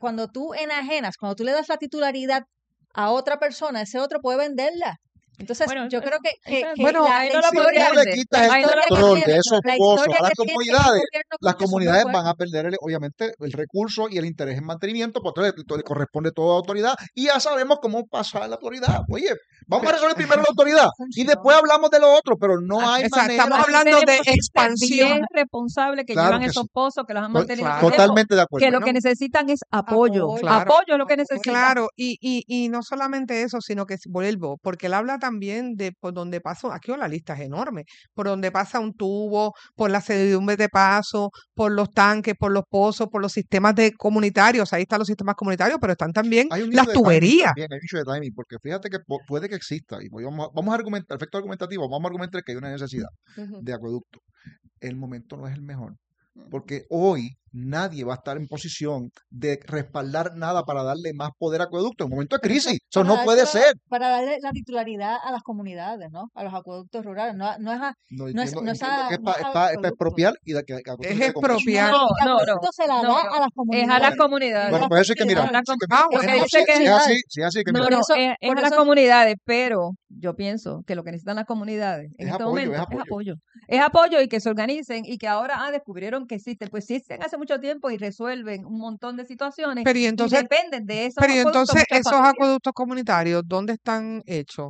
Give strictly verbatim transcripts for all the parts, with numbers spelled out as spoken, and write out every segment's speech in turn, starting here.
cuando tú enajenas, cuando tú le das la titularidad a otra persona, ese otro puede venderla. Entonces, Bueno, yo creo que, que, que bueno, la, ahí la no lo Si tú historia, podría le vender. quitas la el Ahí no lo historia que control podría tiene, de esos la pozos historia a las que tiene el comunidades, gobierno las con eso es muy comunidades van buena. a perder, el- obviamente, el recurso y el interés en mantenimiento, porque entonces le, le corresponde toda autoridad. Y ya sabemos cómo pasa la autoridad. Oye, vamos a resolver primero la autoridad y después hablamos de lo otro, pero no hay Exacto, manera. estamos Aquí hablando de tenemos gente expansión. bien responsable que Claro llevan que esos sí. pozos, que los han To- mantenido claro. ese tiempo, Totalmente de acuerdo. que lo Bueno, que necesitan es apoyo. Apoyo. Claro. Apoyo es lo que necesitan. Claro, y, y, y no solamente eso, sino que vuelvo, porque él habla también de por donde pasa, aquí la lista es enorme, por donde pasa un tubo, por las servidumbres de paso, por los tanques, por los pozos, por los sistemas de comunitarios, ahí están los sistemas comunitarios, pero están también Hay un las issue de timing tuberías. también, hay un issue de timing, porque fíjate que po- puede que exista, y voy- vamos a, vamos a argumentar, efecto argumentativo, vamos a argumentar que hay una necesidad Ujú. de acueducto. El momento no es el mejor, porque hoy nadie va a estar en posición de respaldar nada para darle más poder a acueducto en un momento de Pero eso crisis. es Eso para no puede dársela- ser. para darle la titularidad a las comunidades, ¿no? A los acueductos rurales. No, no es a, No no es, entiendo, no es entiendo a, que es no para es a es pa- es pa acueductos. expropiar y de que, que acueducto Es se quede con eso. expropiar. No, No, el no, no, acueducto se la no, da no. a las Es comunidades. a las Bueno, comunidades. bueno, pues eso es que mira, Es a las si, es que- com- Ah, porque bueno, no, dice si, que si es real. así, si es así, que no, mira, Por no, eso, es, es por a las eso, comunidades, pero yo pienso que lo que necesitan las comunidades en es este apoyo, es momento es apoyo. apoyo. Es apoyo y que se organicen y que ahora ah, descubrieron que existen. Pues sí existen hace mucho tiempo y resuelven un montón de situaciones pero y y entonces, dependen de esos pero y acueductos entonces muchas esos familias. acueductos comunitarios, ¿dónde están hechos?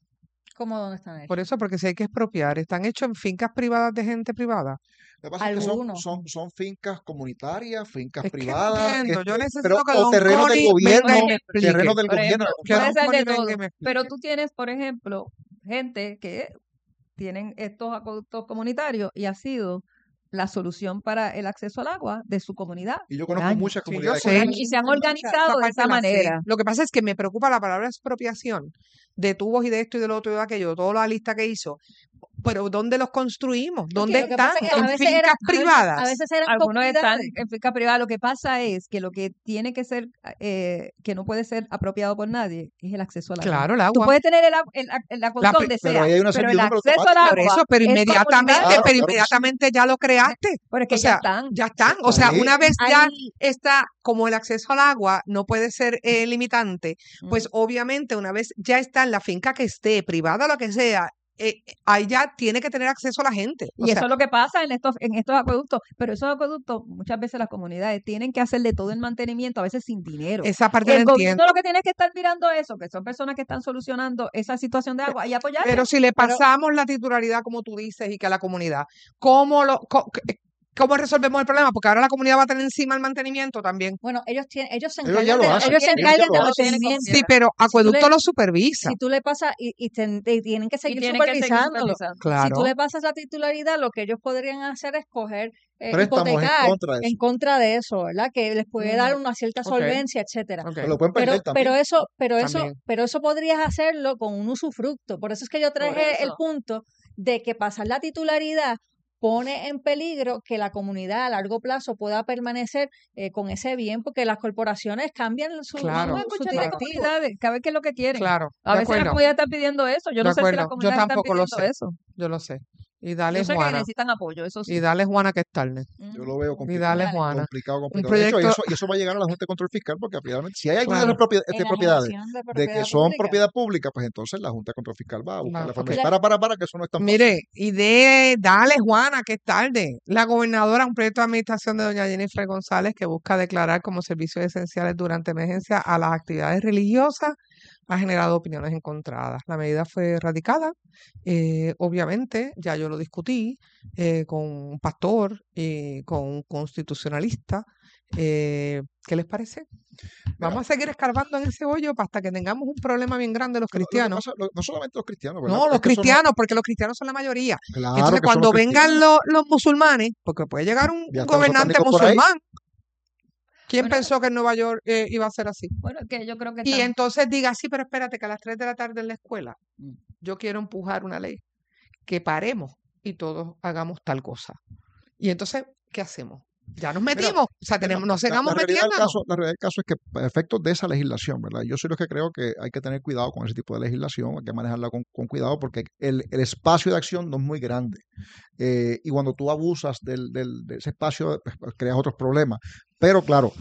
¿cómo dónde están hechos? Por eso, porque si hay que expropiar, ¿están hechos en fincas privadas de gente privada? Lo que pasa es que son, Algunos. son, son fincas comunitarias, fincas Es que no privadas, entiendo, yo este, necesito pero que o Don terrenos del Connie venga gobierno, y me explique. terrenos del Por gobierno. ejemplo, Que puede Don ser Connie de venga todo, y me pero explique. tú tienes, por ejemplo, gente que tienen estos acueductos comunitarios y ha sido la solución para el acceso al agua de su comunidad Y yo por conozco años. muchas Sí, yo comunidades que sé. han Y se han Esa organizado de parte esa la sé. manera. Lo que pasa es que me preocupa la palabra expropiación de tubos y de esto y de lo otro y de aquello, toda la lista que hizo. Pero ¿dónde los construimos? ¿Dónde Lo que están? pasa es que a ¿En veces fincas eran, a veces, a privadas? veces eran Algunos están comunidades. en finca privada. Lo que pasa es que lo que tiene que ser, eh, que no puede ser apropiado por nadie, es el acceso al agua. Claro, el Tú agua. puedes tener el, agu- el, ac- el acueducto pri- donde pero sea, ahí hay una pero el servidumbre acceso al automática. Por agua eso, pero es inmediatamente, comunitario. Claro, pero claro que sí. inmediatamente ya lo creaste. Pero es que O ya sea, están. ya están. O sea, Ahí, una vez ya Hay, está, como el acceso al agua no puede ser eh, limitante, pues Mm. obviamente una vez ya está en la finca que esté, privada o lo que sea, eh, ahí ya tiene que tener acceso a la gente. O Y eso sea, es lo que pasa en estos, en estos acueductos. Pero esos acueductos, muchas veces las comunidades tienen que hacerle todo el mantenimiento, a veces sin dinero. esa parte la El gobierno entiendo. lo que tiene que estar mirando eso, que son personas que están solucionando esa situación de agua y apoyarles. Pero si le pero pasamos la titularidad, como tú dices, y que a la comunidad, ¿cómo lo, co- eh, cómo resolvemos el problema? Porque ahora la comunidad va a tener encima el mantenimiento también. bueno, ellos tienen, ellos se Ellos ya encargan lo de, hacen, ellos se ellos ya encargan lo del hacen. tienen como mantenimiento. Sí, quiera. pero Si tú acueducto le, lo supervisa. si tú le pasas y, y, ten- y tienen que Y seguir tienen que seguir supervisándolo. supervisando. Si tú Claro. le pasas la titularidad, lo que ellos podrían hacer es coger, eh, Préstamos en hipotecar contra de en eso. contra de eso, ¿verdad? Que les puede dar Ujú. una cierta Ok, solvencia, etcétera. ok, Pero lo pueden Pero, perder pero también. eso, pero eso, también. pero eso podrías hacerlo con un usufructo. Por eso es que yo Por traje el eso. punto de que pasar la titularidad pone en peligro que la comunidad a largo plazo pueda permanecer eh, con ese bien, porque las corporaciones cambian su, Claro, Vamos a su, su escuchar a las claro, directivo. comunidades, que a ver qué es lo que quieren. claro, A de veces las acuerdo, comunidades están pidiendo eso. Yo de no sé si las acuerdo. Yo comunidades están tampoco lo pidiendo sé, eso. yo lo sé. Y Yo dale, sé que Juana. necesitan apoyo, eso Y sí. dale, Juana, que es tarde. Yo Ujú. lo veo Y complicado, dale, Dale. Juana. complicado, Un complicado. De hecho, y proyecto, eso, y eso va a llegar a la Junta de Control Fiscal, porque finalmente, si hay alguna de claro, las propiedades, este, propiedades Enajenación de de que propiedad son pública. propiedad pública, pues entonces la Junta de Control Fiscal va a buscar va, la forma ok. de para, para, para, que eso no es tan fácil. Mire, y de, dale, Juana, que es tarde. La gobernadora, un proyecto de administración de doña Jennifer González que busca declarar como servicios esenciales durante emergencia a las actividades religiosas, ha generado opiniones encontradas. La medida fue radicada, eh, obviamente, ya yo lo discutí eh, con un pastor y con un constitucionalista. Eh, ¿qué les parece? Mira, Vamos a seguir escarbando en ese hoyo hasta que tengamos un problema bien grande los lo, lo que cristianos. pasa, lo- no solamente los cristianos, ¿verdad? No, Porque los es que eso no, cristianos, porque los cristianos son la mayoría. Y claro entonces que son los cuando vengan cristianos, los, los musulmanes, porque puede llegar un, ya un están los gobernante satánicos por ahí. musulmán. ¿Quién Bueno, pensó que en Nueva York eh, iba a ser así? bueno, que yo creo que Y están. entonces diga, sí, pero espérate, que a las tres de la tarde en la escuela Mm. yo quiero empujar una ley, que paremos y todos hagamos tal cosa. Y entonces, ¿qué hacemos? Ya nos Mira, metimos, o sea, mira, tenemos, nos la, la sigamos realidad del metiéndonos. caso, la realidad del caso es que para efectos de esa legislación, ¿verdad? Yo soy los que creo que hay que tener cuidado con ese tipo de legislación, hay que manejarla con, con cuidado porque el, el espacio de acción no es muy grande. Eh, y cuando tú abusas del, del- de ese espacio, pues, pues, creas otros problemas. Pero claro,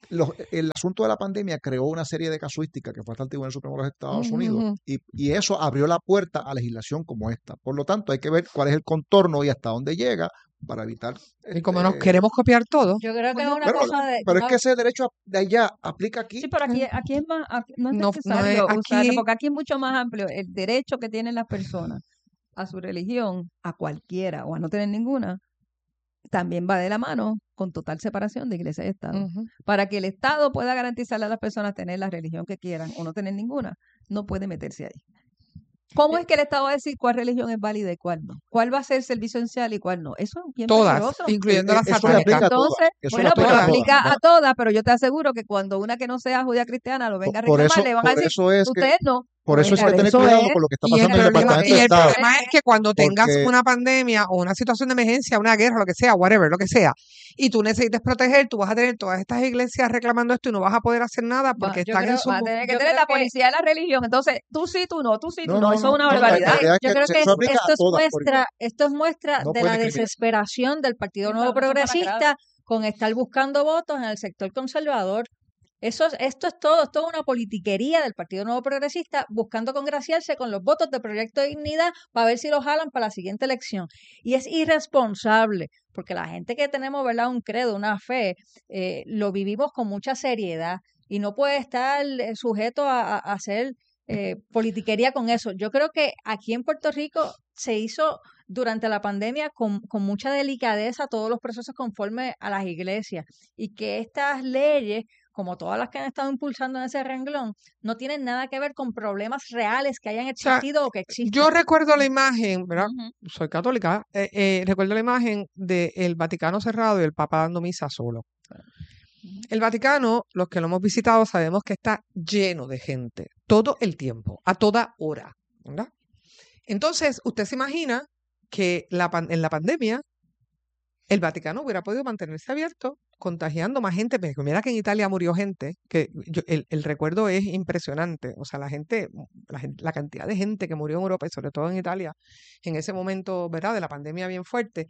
los- el asunto de la pandemia creó una serie de casuísticas que fue hasta el Tribunal Supremo de los Estados Ujú, Unidos ujú. y, y eso abrió la puerta a legislación como esta. Por lo tanto, hay que ver cuál es el contorno y hasta dónde llega para evitar Y como nos este, queremos copiar todo, Yo creo que es Bueno, una pero, cosa de... pero es no, que ese derecho de allá aplica Sí, aquí. pero aquí, aquí es más, aquí no es no, no es necesario usarlo, aquí, porque aquí es mucho más amplio el derecho que tienen las personas a su religión, a cualquiera o a no tener ninguna, también va de la mano con total separación de iglesia y Estado. ujú. Para que el Estado pueda garantizarle a las personas tener la religión que quieran o no tener ninguna, no puede meterse ahí. ¿Cómo es que el Estado va a decir cuál religión es válida y cuál no? ¿Cuál va a ser servicio esencial y cuál no? Eso es bien Todas, peligroso. incluyendo Eh, las eh, eso le satánicas. aplica a todas. Entonces, Eso le bueno, aplica pero a todas. aplica No, a todas, pero yo te aseguro que cuando una que no sea judía cristiana lo venga a por, por reclamar, eso, le van a por decir, eso es que, usted no. por Pues eso es que por tener eso cuidado es. con lo que está Y el pasando en el problema, Departamento y de el Estado. problema es que cuando tengas Porque una pandemia o una situación de emergencia, una guerra, lo que sea, whatever, lo que sea, y tú necesites proteger, tú vas a tener todas estas iglesias reclamando esto y no vas a poder hacer nada Va- porque yo están en creo- su... Va a tener que Yo tener creo la que- policía de la religión. Entonces, tú sí, tú no, tú sí, tú no, no. no, Eso es no, una no, la barbaridad. realidad es Yo que creo se- que eso aplica esto a es todas por muestra, igual. esto es muestra No de puede la discriminar. desesperación del Partido Sí, Nuevo Pablo, eso está Progresista lacrado. con estar buscando votos en el sector conservador. Eso es, esto es todo, esto es una politiquería del Partido Nuevo Progresista buscando congraciarse con los votos de Proyecto de Dignidad para ver si los jalan para la siguiente elección. Y es irresponsable, porque la gente que tenemos, ¿verdad?, un credo, una fe, eh, lo vivimos con mucha seriedad y no puede estar eh, sujeto a, a- a hacer eh, politiquería con eso. Yo creo que aquí en Puerto Rico se hizo durante la pandemia con, con mucha delicadeza todos los procesos conforme a las iglesias y que estas leyes, como todas las que han estado impulsando en ese renglón, no tienen nada que ver con problemas reales que hayan sea, existido o que existen. Yo recuerdo la imagen, ¿verdad? Ujú. Soy católica, eh, eh, recuerdo la imagen del Vaticano cerrado y el Papa dando misa solo. El Vaticano, los que lo hemos visitado, sabemos que está lleno de gente, todo el tiempo, a toda hora, ¿verdad? Entonces, usted se imagina que la pan- en la pandemia el Vaticano hubiera podido mantenerse abierto, contagiando más gente. Pero mira que en Italia murió gente, que yo- el, el recuerdo es impresionante. O sea, la gente, la gen- la cantidad de gente que murió en Europa y sobre todo en Italia, en ese momento, ¿verdad?, de la pandemia bien fuerte,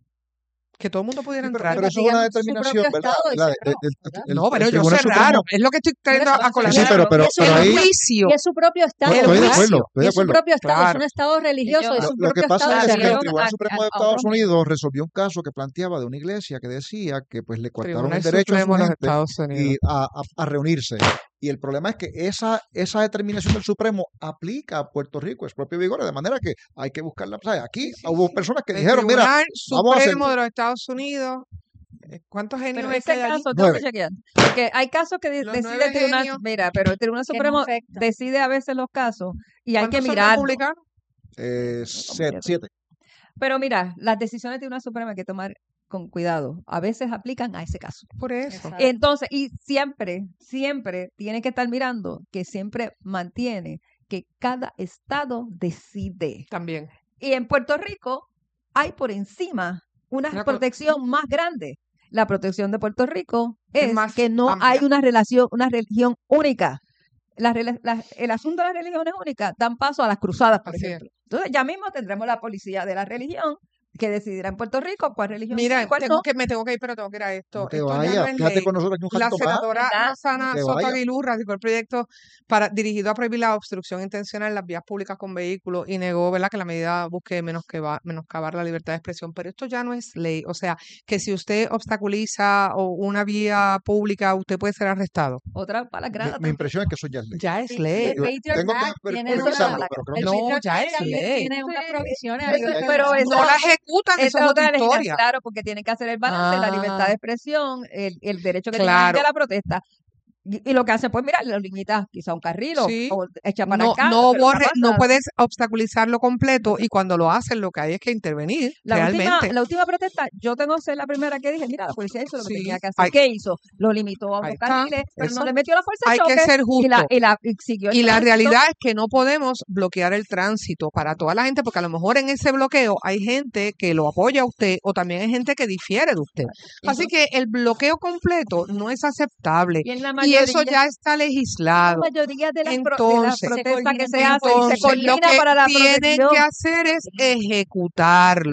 que todo el mundo pudiera Sí, pero, entrar. pero eso es una Vaticano hizo su determinación, propio ¿verdad? estado y ¿verdad? cerró, El- el- ¿verdad? el- No, el pero ellos Tribunal Supremo- cerraron. Es lo que estoy trayendo Por a eso, colación. Sí, pero, pero, Y es pero su El ahí, propio- juicio. Y es su propio estado. El estoy de ¿verdad? acuerdo, juicio. estoy Y de es su acuerdo. propio estado, es Claro. un estado religioso, Ellos- es Lo, su lo que propio pasa estado es que el abrieron cerró. Tribunal a- Supremo a- de a Estados otros Unidos resolvió un caso que planteaba de una iglesia que decía que pues le cortaron Tribunal el derecho a su Supremo de los gente Estados Unidos. y a, a- a reunirse. Y el problema es que esa, esa determinación del Supremo aplica a Puerto Rico, es propio vigor, de manera que hay que buscarla. O sea, aquí hubo personas que El dijeron, mira, Tribunal vamos a hacer- Supremo de los Estados Unidos. eh, ¿Cuántos genios Pero hay que ese hay allí? caso, tengo Nueve. que chequear. Porque hay casos que de- Los decide nueve el tribunal, genios mira, pero el Tribunal Que no Supremo afecta. decide a veces los casos y hay que ¿Cuántos son mirarlo. republicanos? eh, siete, siete. siete. Pero mira, las decisiones del Tribunal Supremo hay que tomar con cuidado. A veces aplican a ese caso. Por eso. Exacto. Entonces, y siempre, siempre tiene que estar mirando que siempre mantiene que cada estado decide. También. Y en Puerto Rico hay por encima una, Una co- protección más grande. La protección de Puerto Rico Es es, más que no amplia. hay una relación, una religión única. La rela- la- el asunto de las religiones únicas dan paso a las cruzadas, por Así es. ejemplo. Entonces, ya mismo tendremos la policía de la religión que decidirá en Puerto Rico cuál religión sí Mira, y cuál tengo no. que, me tengo que ir, pero tengo que ir a esto. No te Esto ya vayas, no es quédate ley. con nosotros aquí un La ratito más. senadora ¿Verdad? Rosana te Soto vayas. Aguilú radicó el proyecto para, dirigido a prohibir la obstrucción intencional en las vías públicas con vehículos y negó, ¿verdad?, que la medida busque menos que va, menoscabar la libertad de expresión. Pero esto ya no es ley. O sea, que si usted obstaculiza o una vía pública, usted puede ser arrestado. Otra para la Mi, grada mi también. impresión es que eso ya es ley. Ya es Sí, ley. el Yo Patriot tengo que Act ver- tiene una- revisarlo, pero creo que el No, Patriot ya Act es también ley. tiene unas Sí, provisiones. eso- adicionales. pero eso- No la ejecutan, eso Esa es es otra otra legislación, historia. claro, porque tienen que hacer el balance de la libertad Ah. de expresión, el, el derecho que tiene la gente Claro. a la protesta. Y, y lo que hace, pues mira, lo limita quizá a un carril o, Sí. o echa para No, acá. no pero borre, no pasa. puedes obstaculizarlo completo y cuando lo hacen lo que hay es que intervenir La última, realmente. la última protesta, yo tengo que ser la primera que dije, mira, la policía hizo lo que Sí, tenía que hacer. hay- ¿Qué hizo? Lo limitó a Ahí unos está, carriles, pero eso. no le metió la fuerza de Hay que choque ser y la, justo. y la y siguió el Y la tránsito. realidad es que no podemos bloquear el tránsito para toda la gente, porque a lo mejor en ese bloqueo hay gente que lo apoya a usted o también hay gente que difiere de usted. Así que el bloqueo completo no es aceptable Y en la y mayoría, eso ya está la legislado. mayoría de las, pro- de las Entonces, protestas que se coordinan hacen se Entonces, lo coordinan que para la tienen protección. que hacer es ejecutarlo.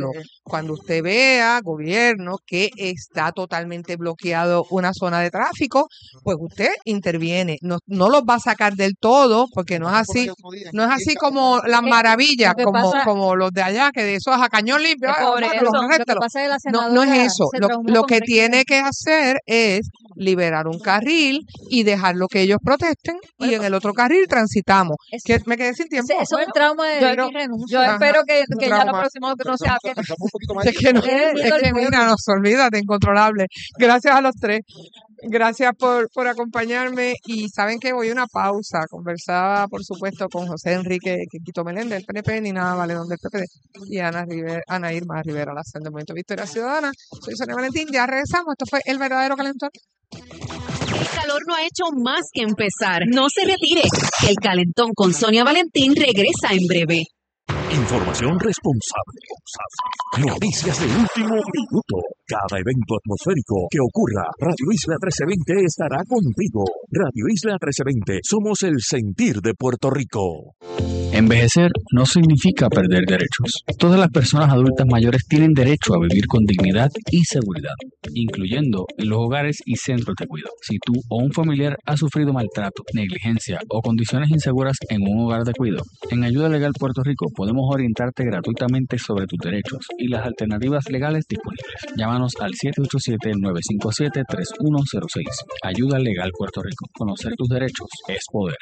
Cuando usted vea, gobierno, que está totalmente bloqueado una zona de tráfico, pues usted interviene. No, no los va a sacar del todo, porque no es así, no es así como las maravillas, lo que como, pasa- como los de allá, que de eso es a cañón limpio. Es ah, pobre, sácalos, eso. Lo que arréstalos. pasa es que la No, senadora no es eso. se Lo, reunió lo con que veinte tiene que hacer es liberar un carril y dejar lo que ellos protesten y en el otro carril transitamos. Es- Que me quedé sin tiempo. Ese, eso es Bueno, un trauma de yo- Ricky yo renuncia. Yo Ajá, espero que, un que ya lo trauma. próximo no sea que Pensamos un poquito más Es que no, Le den es miedo al que pueblo. mira, nos olvídate, incontrolable. Gracias a los tres. Gracias por, por acompañarme. Y saben que voy a una pausa. Conversaba, por supuesto, con José Enrique Quiquito Meléndez, del P N P, ni nada Valedón del P P D, y Ana, Rivera, Ana Irma Rivera Lazar del Movimiento Victoria Ciudadana. Soy Sonia Valentín. Ya regresamos. Esto fue El Verdadero Calentón. El calor no ha hecho más que empezar. No se retire. El calentón con Sonia Valentín regresa en breve. Información responsable. Noticias de último minuto. Cada evento atmosférico que ocurra, Radio Isla trece veinte estará contigo. Radio Isla trece veinte, somos el sentir de Puerto Rico. Envejecer no significa perder derechos. Todas las personas adultas mayores tienen derecho a vivir con dignidad y seguridad, incluyendo en los hogares y centros de cuidado. Si tú o un familiar ha sufrido maltrato, negligencia o condiciones inseguras en un hogar de cuidado, en Ayuda Legal Puerto Rico podemos orientarte gratuitamente sobre tus derechos y las alternativas legales disponibles. Llámanos al siete ocho siete, nueve cinco siete, tres uno cero seis. Ayuda Legal Puerto Rico. Conocer tus derechos es poder.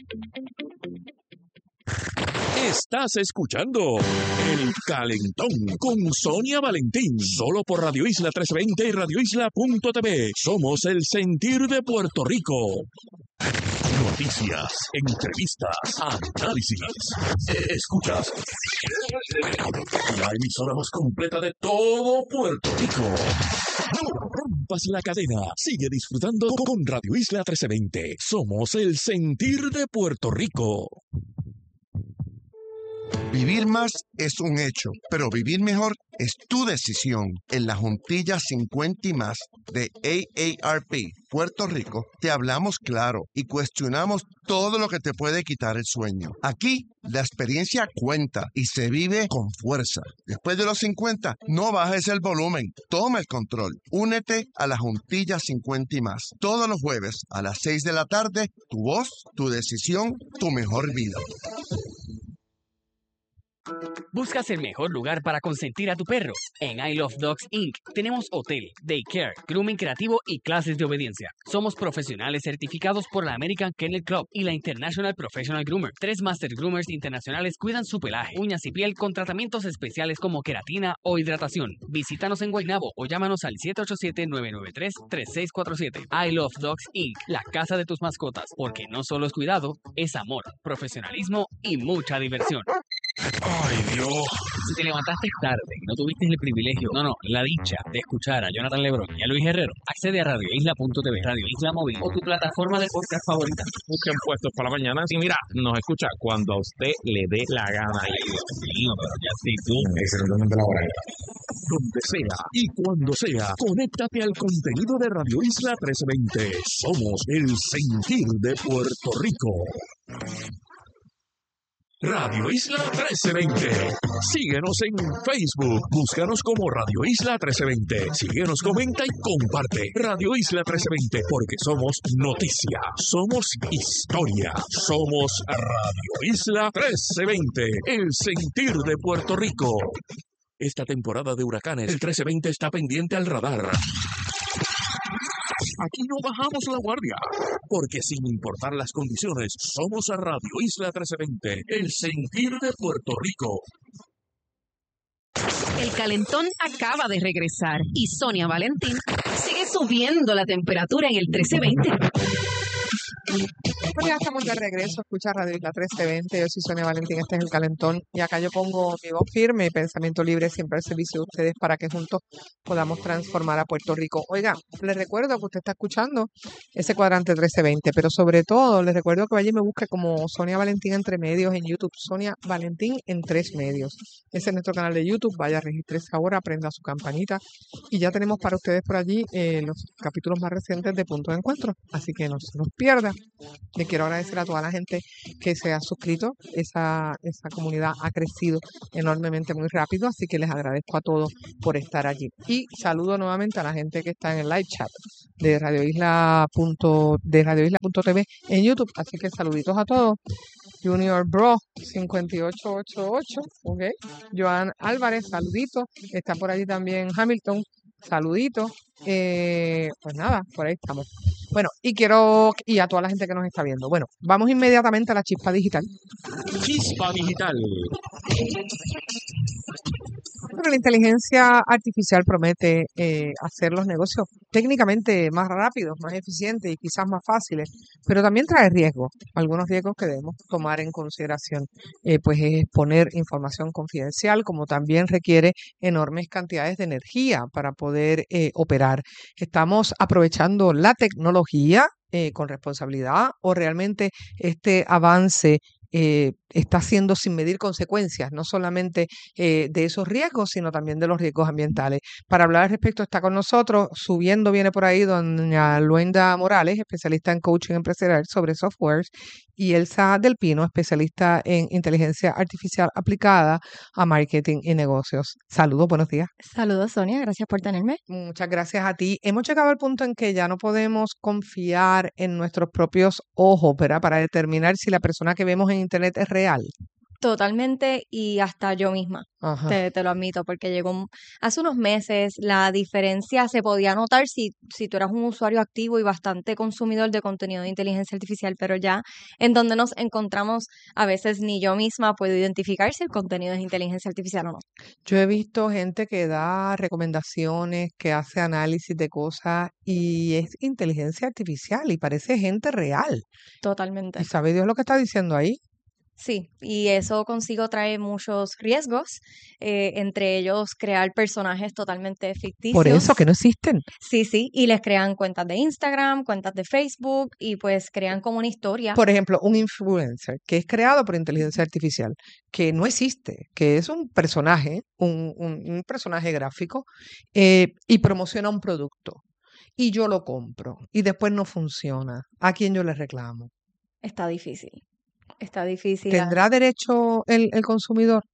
Estás escuchando El Calentón con Sonia Valentín, solo por Radio Isla trescientos veinte y radio isla punto t v. Somos el sentir de Puerto Rico. Noticias, entrevistas, análisis. Escuchas la emisora más completa de todo Puerto Rico. No rompas la cadena. Sigue disfrutando con Radio Isla trescientos veinte. Somos el sentir de Puerto Rico. Vivir más es un hecho, pero vivir mejor es tu decisión. En la Juntilla cincuenta y más de A A R P Puerto Rico, te hablamos claro y cuestionamos todo lo que te puede quitar el sueño. Aquí, la experiencia cuenta y se vive con fuerza. Después de los cincuenta, no bajes el volumen, toma el control. Únete a la Juntilla cincuenta y más. Todos los jueves a las seis de la tarde, tu voz, tu decisión, tu mejor vida. ¿Buscas el mejor lugar para consentir a tu perro? En I Love Dogs incorporated tenemos hotel, daycare, grooming creativo y clases de obediencia. Somos profesionales certificados por la American Kennel Club y la International Professional Groomer. Tres Master Groomers internacionales cuidan su pelaje, uñas y piel con tratamientos especiales como queratina o hidratación. Visítanos en Guaynabo o llámanos al siete ocho siete, nueve nueve tres, tres seis cuatro siete. I Love Dogs incorporated, la casa de tus mascotas, porque no solo es cuidado, es amor, profesionalismo y mucha diversión. Ay, Dios. Si te levantaste tarde y no tuviste el privilegio, no, no, la dicha de escuchar a Jonathan Lebrón y a Luis Herrero, accede a radio isla punto t v, Radio Isla Móvil o tu plataforma de podcast favorita. Busquen puestos para la mañana. Y mira, nos escucha cuando a usted le dé la gana. Ay, Dios mío, pero ya sí, tú. Donde sea y cuando sea, conéctate al contenido de Radio Isla trescientos veinte. Somos el sentir de Puerto Rico. Radio Isla trece veinte. Síguenos en Facebook. Búscanos como Radio Isla trece veinte. Síguenos, comenta y comparte. Radio Isla trece veinte, porque somos noticia, somos historia, somos Radio Isla trece veinte, el sentir de Puerto Rico. Esta temporada de huracanes, el trece veinte está pendiente al radar. Aquí no bajamos la guardia, porque sin importar las condiciones, somos a Radio Isla trece veinte, el sentir de Puerto Rico. El calentón acaba de regresar y Sonia Valentín sigue subiendo la temperatura en el trece veinte. Bueno, ya estamos de regreso, escucha Radio Isla trece veinte, yo soy Sonia Valentín, este es El Calentón, y acá yo pongo mi voz firme y pensamiento libre siempre al servicio de ustedes para que juntos podamos transformar a Puerto Rico. Oiga, les recuerdo que usted está escuchando ese cuadrante trece veinte, pero sobre todo les recuerdo que vaya y me busque como Sonia Valentín Entre Medios en YouTube, Sonia Valentín en Tres Medios. Ese es nuestro canal de YouTube, vaya, regístrese ahora, prenda su campanita, y ya tenemos para ustedes por allí eh, los capítulos más recientes de Punto de Encuentro, así que no se nos pierda. Le quiero agradecer a toda la gente que se ha suscrito. Esa, esa comunidad ha crecido enormemente muy rápido, así que les agradezco a todos por estar allí. Y saludo nuevamente a la gente que está en el live chat de Radio Isla. de Radio Isla punto T V en YouTube. Así que saluditos a todos. Junior Bro cincuenta y ocho ochenta y ocho, ok. Joan Álvarez, saludito. Está por allí también Hamilton, saludito. Eh, pues nada, por ahí estamos. Bueno, y quiero, y a toda la gente que nos está viendo. Bueno, vamos inmediatamente a la chispa digital. Chispa digital. Porque la inteligencia artificial promete eh, hacer los negocios técnicamente más rápidos, más eficientes y quizás más fáciles, pero también trae riesgos. Algunos riesgos que debemos tomar en consideración, eh, pues es exponer información confidencial, como también requiere enormes cantidades de energía para poder eh, operar. ¿Estamos aprovechando la tecnología eh, con responsabilidad o realmente este avance eh, está haciendo sin medir consecuencias, no solamente eh, de esos riesgos, sino también de los riesgos ambientales? Para hablar al respecto está con nosotros, subiendo viene por ahí doña Luenda Morales, especialista en coaching empresarial sobre softwares, y Elsa Del Pino, especialista en inteligencia artificial aplicada a marketing y negocios. Saludos, buenos días. Saludos, Sonia, gracias por tenerme. Muchas gracias a ti. Hemos llegado al punto en que ya no podemos confiar en nuestros propios ojos, ¿verdad? Para determinar si la persona que vemos en internet es real. Totalmente, y hasta yo misma, Ajá. te, te lo admito, porque llegó un- hace unos meses la diferencia se podía notar si, si tú eras un usuario activo y bastante consumidor de contenido de inteligencia artificial, pero ya en donde nos encontramos, a veces ni yo misma puedo identificar si el contenido es inteligencia artificial o no. Yo he visto gente que da recomendaciones, que hace análisis de cosas y es inteligencia artificial y parece gente real. Totalmente. ¿Y sabe Dios lo que está diciendo ahí? Sí, y eso consigo trae muchos riesgos, eh, entre ellos crear personajes totalmente ficticios. Por eso que no existen. Sí, sí, y les crean cuentas de Instagram, cuentas de Facebook, y pues crean como una historia. Por ejemplo, un influencer que es creado por inteligencia artificial, que no existe, que es un personaje, un, un- un personaje gráfico, eh, y promociona un producto. Y yo lo compro y después no funciona. ¿A quién yo le reclamo? Está difícil, está difícil. a- ¿Tendrá derecho el, el consumidor?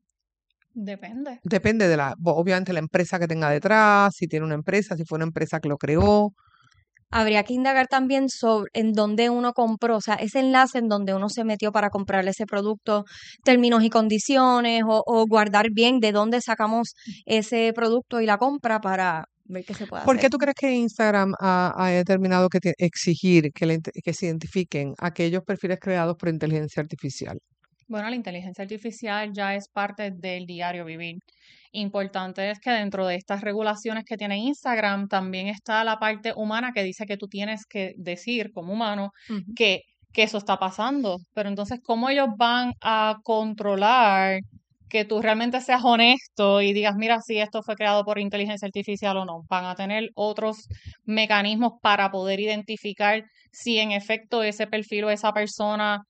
Depende. Depende de la, bo- obviamente la empresa que tenga detrás, si tiene una empresa, si fue una empresa que lo creó. Habría que indagar también sobre en dónde uno compró, o sea, ese enlace en donde uno se metió para comprar ese producto, términos y condiciones, o, o guardar bien de dónde sacamos ese producto y la compra para ver qué se puede ¿Por hacer. qué tú crees que Instagram ha, ha determinado que te- exigir que, le inte- que se identifiquen aquellos perfiles creados por inteligencia artificial? Bueno, la inteligencia artificial ya es parte del diario vivir. Importante es que dentro de estas regulaciones que tiene Instagram también está la parte humana que dice que tú tienes que decir como humano Ujú. que, que eso está pasando. Pero entonces, ¿cómo ellos van a controlar que tú realmente seas honesto y digas, mira, si esto fue creado por inteligencia artificial o no? Van a tener otros mecanismos para poder identificar si en efecto ese perfil o esa persona,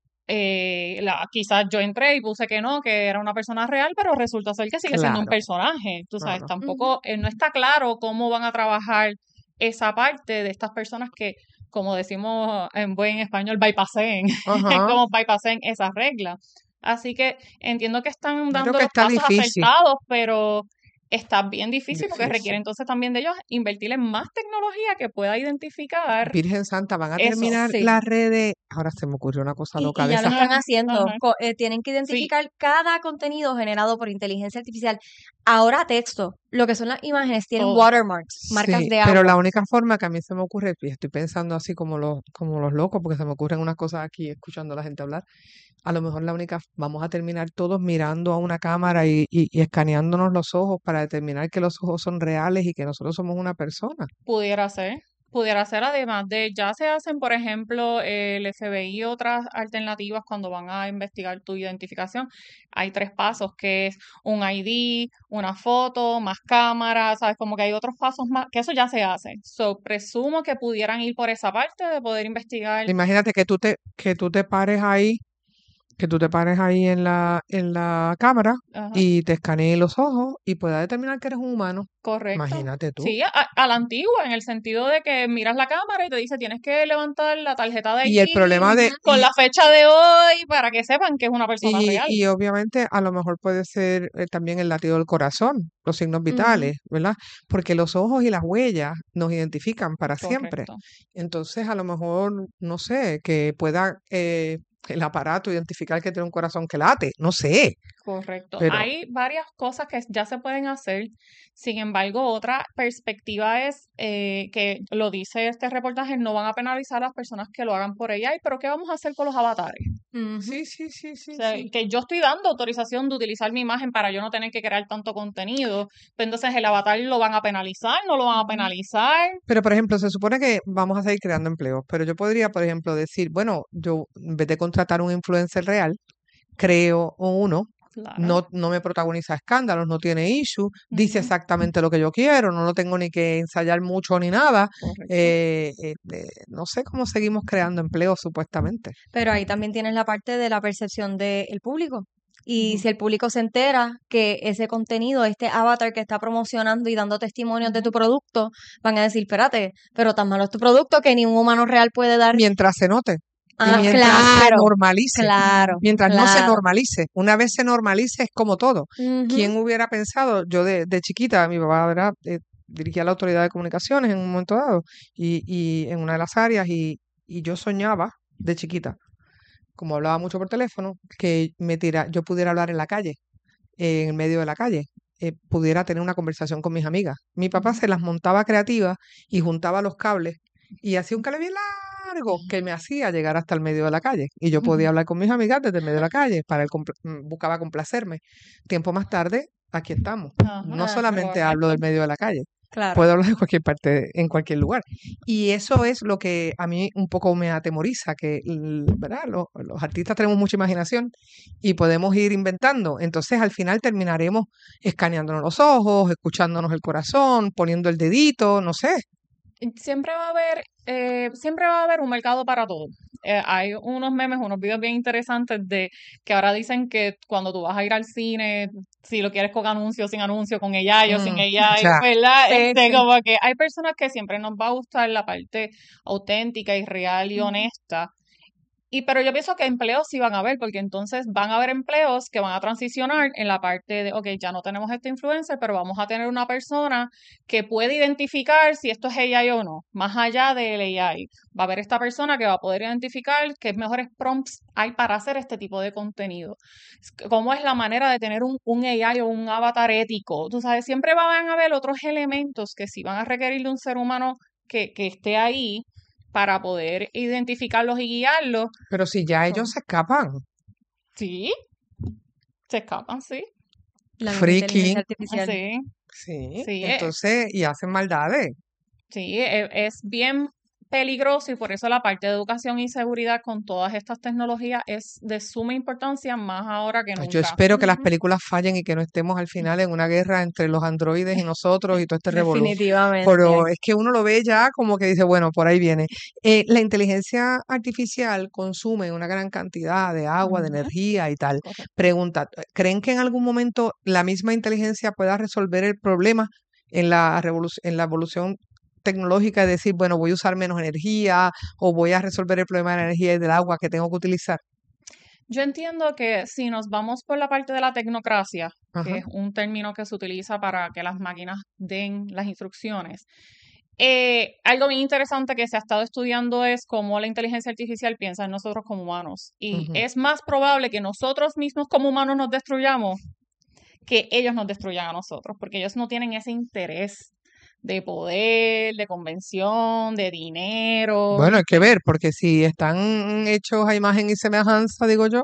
eh, la, quizás yo entré y puse que no, que era una persona real, pero resulta ser que sigue siendo un Claro, personaje. Tú sabes, claro. tampoco, eh, no está claro cómo van a trabajar esa parte de estas personas que, como decimos en buen español, bypasseen, Ajá. como bypasseen esas reglas. Así que entiendo que están Yo creo dando que los está pasos difícil. acertados, pero está bien difícil porque Difícil. requiere entonces también de ellos invertir en más tecnología que pueda identificar Virgen Santa, van a eso. terminar Sí. las redes. Ahora se me ocurrió una cosa Y, loca y de ya lo esas. están haciendo. Ajá. Co- eh, tienen que Sí, identificar cada contenido generado por inteligencia artificial. Ahora texto, lo que son las imágenes, tienen todo. watermarks, marcas Sí, de pero la agua. única forma que a mí se me ocurre, y estoy pensando así como los, como los locos, porque se me ocurren unas cosas aquí escuchando a la gente hablar, a lo mejor la única, vamos a terminar todos mirando a una cámara y, y, y escaneándonos los ojos para determinar que los ojos son reales y que nosotros somos una persona. Pudiera ser, pudiera ser además de, ya se hacen, por ejemplo, el F B I y otras alternativas cuando van a investigar tu identificación. Hay tres pasos, que es un I D, una foto, más cámaras, ¿sabes? Como que hay otros pasos más, que eso ya se hace. So, presumo que pudieran ir por esa parte de poder investigar. Imagínate que tú te, que tú te pares ahí Que tú te pares ahí en la, en la cámara Ajá. y te escaneen los ojos y pueda determinar que eres un humano. Correcto. Imagínate tú. Sí, a, a la antigua, en el sentido de que miras la cámara y te dice tienes que levantar la tarjeta de Y el I D problema de... con y- la fecha de hoy para que sepan que es una persona Y, real. y obviamente a lo mejor puede ser eh, también el latido del corazón, los signos vitales, ¿verdad? Porque los ojos y las huellas nos identifican para siempre. Correcto. Entonces a lo mejor, no sé, que pueda eh, el aparato identificar que tiene un corazón que late, no sé, Correcto. pero Hay varias cosas que ya se pueden hacer. Sin embargo, otra perspectiva es eh, que lo dice este reportaje, no van a penalizar a las personas que lo hagan por A I, pero ¿qué vamos a hacer con los avatares? sí, sí, sí, sí, O sea, sí. que yo estoy dando autorización de utilizar mi imagen para yo no tener que crear tanto contenido. Pues entonces el avatar lo van a penalizar, no lo van a penalizar. Pero, por ejemplo, se supone que vamos a seguir creando empleos, pero yo podría, por ejemplo, decir, bueno, yo en vez de contratar un influencer real, creo uno, Claro. no, no me protagoniza escándalos, no tiene issue, dice Ujú. exactamente lo que yo quiero, no lo tengo ni que ensayar mucho ni nada. Correcto. Eh, eh, eh, no sé cómo seguimos creando empleos supuestamente. Pero ahí también tienes la parte de la percepción del público. Y si el público se entera que ese contenido, este avatar que está promocionando y dando testimonios de tu producto, van a decir, espérate, pero tan malo es tu producto que ni un humano real puede dar. Mientras se note. Y Ah, mientras se claro, normalice, claro, mientras no se claro. normalice, una vez se normalice es como todo. Ujú. ¿Quién hubiera pensado? Yo de, de chiquita, mi papá ¿verdad? Eh, dirigía la autoridad de comunicaciones en un momento dado y, y en una de las áreas y, y yo soñaba de chiquita, como hablaba mucho por teléfono, que me tira, yo pudiera hablar en la calle, eh, en el medio de la calle, eh, pudiera tener una conversación con mis amigas. Mi papá se las montaba creativas y juntaba los cables y hacía un cable bien largo que me hacía llegar hasta el medio de la calle. Y yo podía hablar con mis amigas desde el medio de la calle, para él compl- mm, buscaba complacerme. Tiempo más tarde, aquí estamos. Ajá. No Ah, solamente hablo del Correcto. medio de la calle, Claro. puedo hablar de cualquier parte, en cualquier lugar. Y eso es lo que a mí un poco me atemoriza, que l- ¿verdad? Los, los artistas tenemos mucha imaginación y podemos ir inventando. Entonces al final terminaremos escaneándonos los ojos, escuchándonos el corazón, poniendo el dedito, no sé. Siempre va a haber, eh, siempre va a haber un mercado para todo. Eh, hay unos memes, unos videos bien interesantes de que ahora dicen que cuando tú vas a ir al cine, si lo quieres con anuncio, sin anuncio, con A I o sin Mm, A I, ya. ¿verdad? Sí, Este, sí. como que hay personas que siempre nos va a gustar la parte auténtica y real y honesta. Y pero yo pienso que empleos sí van a haber, porque entonces van a haber empleos que van a transicionar en la parte de, ok, ya no tenemos este influencer, pero vamos a tener una persona que puede identificar si esto es A I o no, más allá del A I. Va a haber esta persona que va a poder identificar qué mejores prompts hay para hacer este tipo de contenido. Cómo es la manera de tener un, un A I o un avatar ético. Tú sabes, siempre van a haber otros elementos que sí van a requerir de un ser humano que, que esté ahí para poder identificarlos y guiarlos. Pero si ya ellos se escapan, Sí, se escapan, sí. La misma freaky, inteligencia artificial. Sí, sí, sí, eh, entonces, y hacen maldades. sí, e- es bien peligroso y por eso la parte de educación y seguridad con todas estas tecnologías es de suma importancia, más ahora que Pues yo nunca. espero que las Ujú. películas fallen y que no estemos al final en una guerra entre los androides y nosotros y todo este revolú. Definitivamente. Pero es que uno lo ve ya como que dice, bueno, por ahí viene. Eh, la inteligencia artificial consume una gran cantidad de agua, de Ujú, energía y tal. correcto. Pregunta, ¿creen que en algún momento la misma inteligencia pueda resolver el problema en la revolu- en la evolución tecnológica, de decir, bueno, voy a usar menos energía o voy a resolver el problema de la energía y del agua que tengo que utilizar? Yo entiendo que si nos vamos por la parte de la tecnocracia, que Ajá. es un término que se utiliza para que las máquinas den las instrucciones, eh, algo bien interesante que se ha estado estudiando es cómo la inteligencia artificial piensa en nosotros como humanos. Y Ujú. es más probable que nosotros mismos como humanos nos destruyamos que ellos nos destruyan a nosotros, porque ellos no tienen ese interés de poder, de convención, de dinero. Bueno, hay que ver, porque si están hechos a imagen y semejanza, digo yo.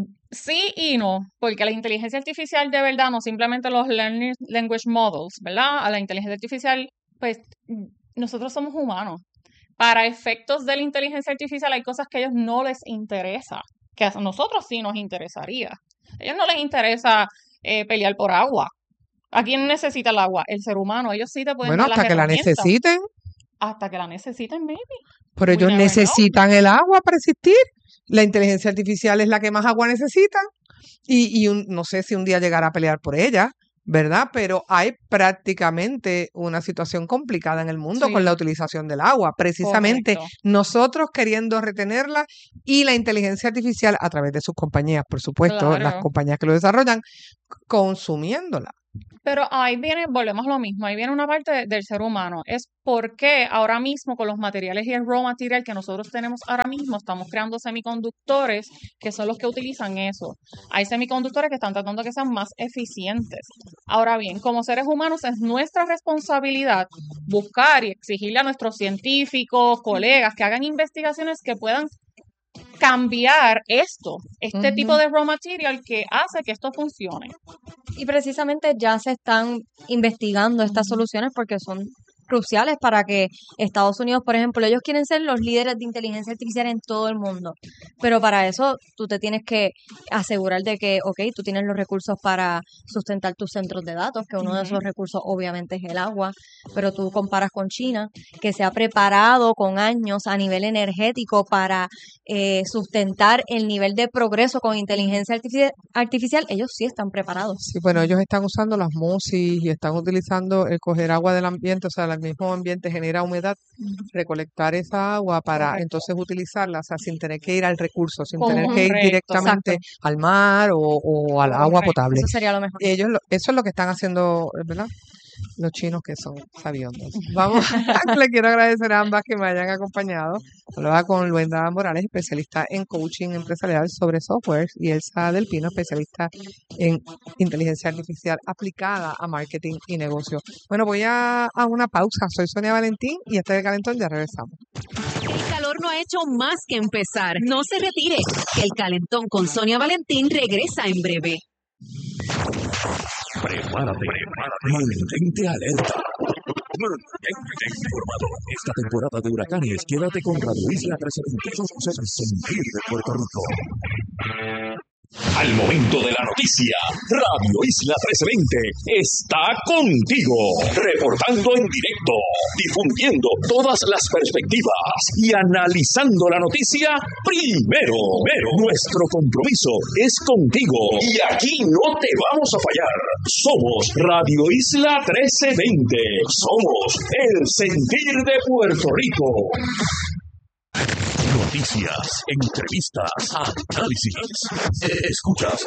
Sí y no, porque la inteligencia artificial de verdad, no simplemente los learning language models, ¿verdad? A la inteligencia artificial, pues mm, nosotros somos humanos. Para efectos de la inteligencia artificial hay cosas que a ellos no les interesa, que a nosotros sí nos interesaría. A ellos no les interesa eh, pelear por agua. ¿A quién necesita el agua? El ser humano. Ellos sí te pueden Bueno, dar las hasta que la herramientas. necesiten, Hasta que la necesiten, maybe. pero We ellos never know. necesitan el agua para existir. la inteligencia artificial es la que más agua necesita y, y un- no sé si un día llegará a pelear por ella, ¿verdad? Pero hay prácticamente una situación complicada en el mundo con la Sí, utilización del agua, precisamente correcto. nosotros queriendo retenerla y la inteligencia artificial a través de sus compañías, por supuesto, las Claro. compañías que lo desarrollan, consumiéndola. Pero ahí viene, volvemos a lo mismo, ahí viene una parte de- del ser humano. Es por qué ahora mismo con los materiales y el raw material que nosotros tenemos ahora mismo estamos creando semiconductores que son los que utilizan eso. Hay semiconductores que están tratando de que sean más eficientes. Ahora bien, como seres humanos es nuestra responsabilidad buscar y exigirle a nuestros científicos, colegas, que hagan investigaciones que puedan cambiar esto, este tipo Ujú. de raw material que hace que esto funcione. Y precisamente ya se están investigando estas soluciones porque son cruciales para que Estados Unidos, por ejemplo, ellos quieren ser los líderes de inteligencia artificial en todo el mundo, pero para eso tú te tienes que asegurar de que, ok, tú tienes los recursos para sustentar tus centros de datos, que uno de Ujú. esos recursos obviamente es el agua, pero tú comparas con China, que se ha preparado con años a nivel energético para eh, sustentar el nivel de progreso con inteligencia artifici- artificial, ellos sí están preparados. Sí, bueno, ellos están usando las MUSI y están utilizando el coger agua del ambiente, o sea, el mismo ambiente genera humedad, recolectar esa agua para Correcto. entonces utilizarla, o sea, sin tener que ir al recurso, sin tener que ir Correcto. directamente Exacto. al mar o, o al agua Correcto. potable. Eso sería lo mejor. Ellos, lo- eso es lo que están haciendo, ¿verdad? Los chinos que son sabiondos. Vamos, le quiero agradecer a ambas que me hayan acompañado. Hablaba con Luenda Morales, especialista en coaching empresarial sobre software, y Elsa Del Pino, especialista en inteligencia artificial aplicada a marketing y negocio. Bueno, voy a, a una pausa. Soy Sonia Valentín y este es el Calentón, ya regresamos. El calor no ha hecho más que empezar. No se retire. El calentón con Sonia Valentín regresa en breve. Prepárate, mantente alerta. Mantente informado. Esta temporada de huracanes, quédate con Radio Isla trescientos veinte. Somos el sentir de Puerto Rico. Al momento de la noticia, Radio Isla trescientos veinte está contigo, reportando en directo, difundiendo todas las perspectivas y analizando la noticia primero. Primero, nuestro compromiso es contigo y aquí no te vamos a fallar. Somos Radio Isla trescientos veinte, somos el sentir de Puerto Rico. Noticias, entrevistas, análisis. Escuchas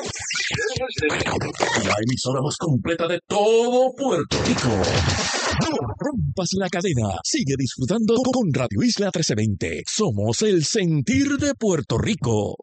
la emisora más completa de todo Puerto Rico. No rompas la cadena. Sigue disfrutando con Radio Isla trece veinte. Somos el sentir de Puerto Rico.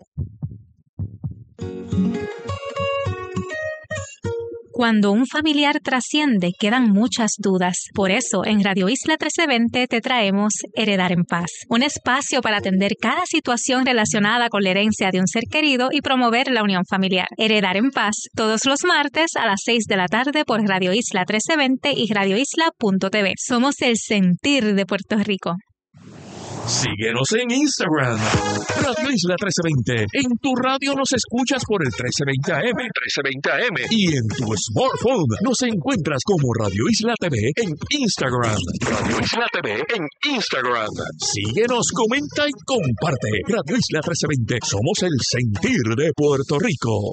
Cuando un familiar trasciende, quedan muchas dudas. Por eso, en Radio Isla trece veinte te traemos Heredar en Paz, un espacio para atender cada situación relacionada con la herencia de un ser querido y promover la unión familiar. Heredar en Paz, todos los martes a las seis de la tarde por Radio Isla trece veinte y radio isla punto t v. Somos el sentir de Puerto Rico. Síguenos en Instagram, Radio Isla trece veinte. En tu radio nos escuchas por el trece veinte A M, trece veinte A M. Y en tu smartphone nos encuentras como Radio Isla T V en Instagram. Radio Isla T V en Instagram. Síguenos, comenta y comparte. Radio Isla trece veinte. Somos el sentir de Puerto Rico.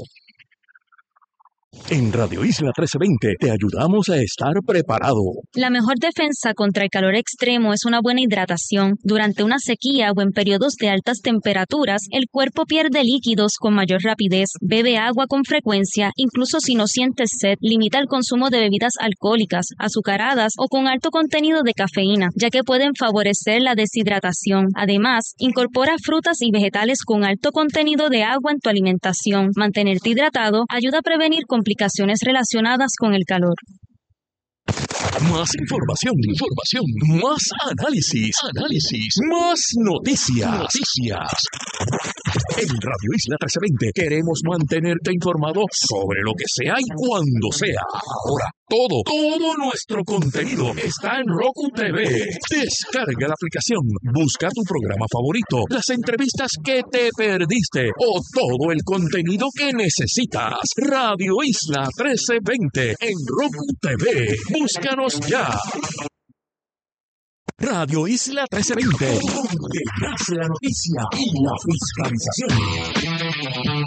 En Radio Isla trece veinte te ayudamos a estar preparado. La mejor defensa contra el calor extremo es una buena hidratación. Durante una sequía o en periodos de altas temperaturas, el cuerpo pierde líquidos con mayor rapidez. Bebe agua con frecuencia, incluso si no sientes sed. Limita el consumo de bebidas alcohólicas, azucaradas o con alto contenido de cafeína, ya que pueden favorecer la deshidratación. Además, incorpora frutas y vegetales con alto contenido de agua en tu alimentación. Mantenerte hidratado ayuda a prevenir complicaciones relacionadas con el calor. Más información, información, más análisis, análisis, más noticias, noticias. En Radio Isla trece veinte queremos mantenerte informado sobre lo que sea y cuando sea. Ahora, todo, todo nuestro contenido está en Roku T V. Descarga la aplicación, busca tu programa favorito, las entrevistas que te perdiste o todo el contenido que necesitas. Radio Isla trece veinte en Roku T V. Búscanos ya. Radio Isla trece veinte, donde nace la noticia y la fiscalización.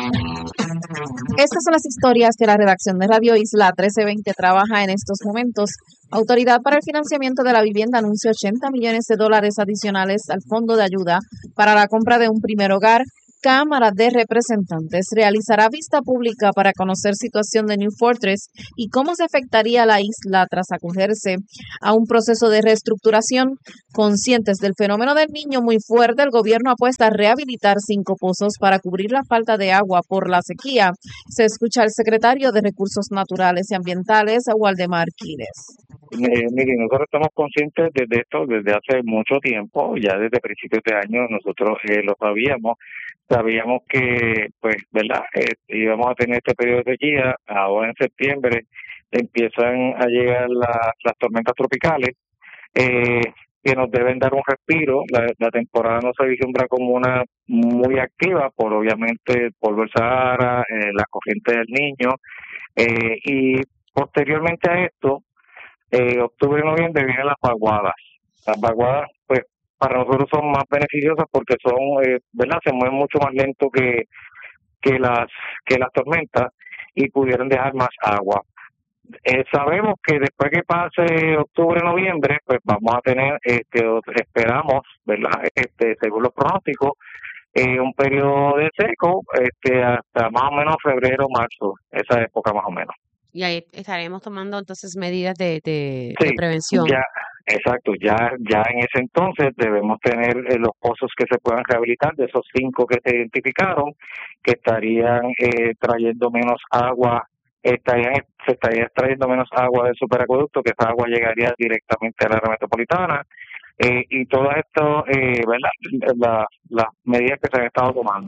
Estas son las historias que la redacción de Radio Isla trece veinte trabaja en estos momentos. Autoridad para el Financiamiento de la Vivienda anuncia ochenta millones de dólares adicionales al Fondo de Ayuda para la compra de un primer hogar. Cámara de Representantes realizará vista pública para conocer situación de New Fortress y cómo se afectaría la isla tras acogerse a un proceso de reestructuración. Conscientes del fenómeno del Niño muy fuerte, el gobierno apuesta a rehabilitar cinco pozos para cubrir la falta de agua por la sequía. Se escucha al secretario de Recursos Naturales y Ambientales, Waldemar Quiles. Eh, mire, nosotros estamos conscientes de esto desde hace mucho tiempo, ya desde principios de año nosotros eh, lo sabíamos. Sabíamos que, pues, ¿verdad? Eh, íbamos a tener este periodo de sequía. Ahora en septiembre empiezan a llegar la, las tormentas tropicales eh, que nos deben dar un respiro. La, la temporada no se vislumbra como una muy activa por, obviamente, el polvo del Sahara, eh, la corriente del Niño. Eh, y posteriormente a esto, eh, octubre y noviembre vienen las vaguadas. Las vaguadas, pues, para nosotros son más beneficiosas porque son, eh, ¿verdad? Se mueven mucho más lento que que las que las tormentas y pudieran dejar más agua. Eh, sabemos que después que pase octubre, noviembre, pues vamos a tener, este, esperamos, ¿verdad? Este, según los pronósticos, eh, un periodo de seco, este, hasta más o menos febrero, marzo, esa época más o menos. Y ahí estaremos tomando entonces medidas de, de, Sí, de prevención. ya, exacto, ya ya en ese entonces debemos tener eh, los pozos que se puedan rehabilitar, de esos cinco que se identificaron, que estarían eh, trayendo menos agua, estarían se estaría extrayendo menos agua del superacueducto, que esa agua llegaría directamente a la área metropolitana, eh, y todas estas, eh, ¿verdad? La, las medidas que se han estado tomando.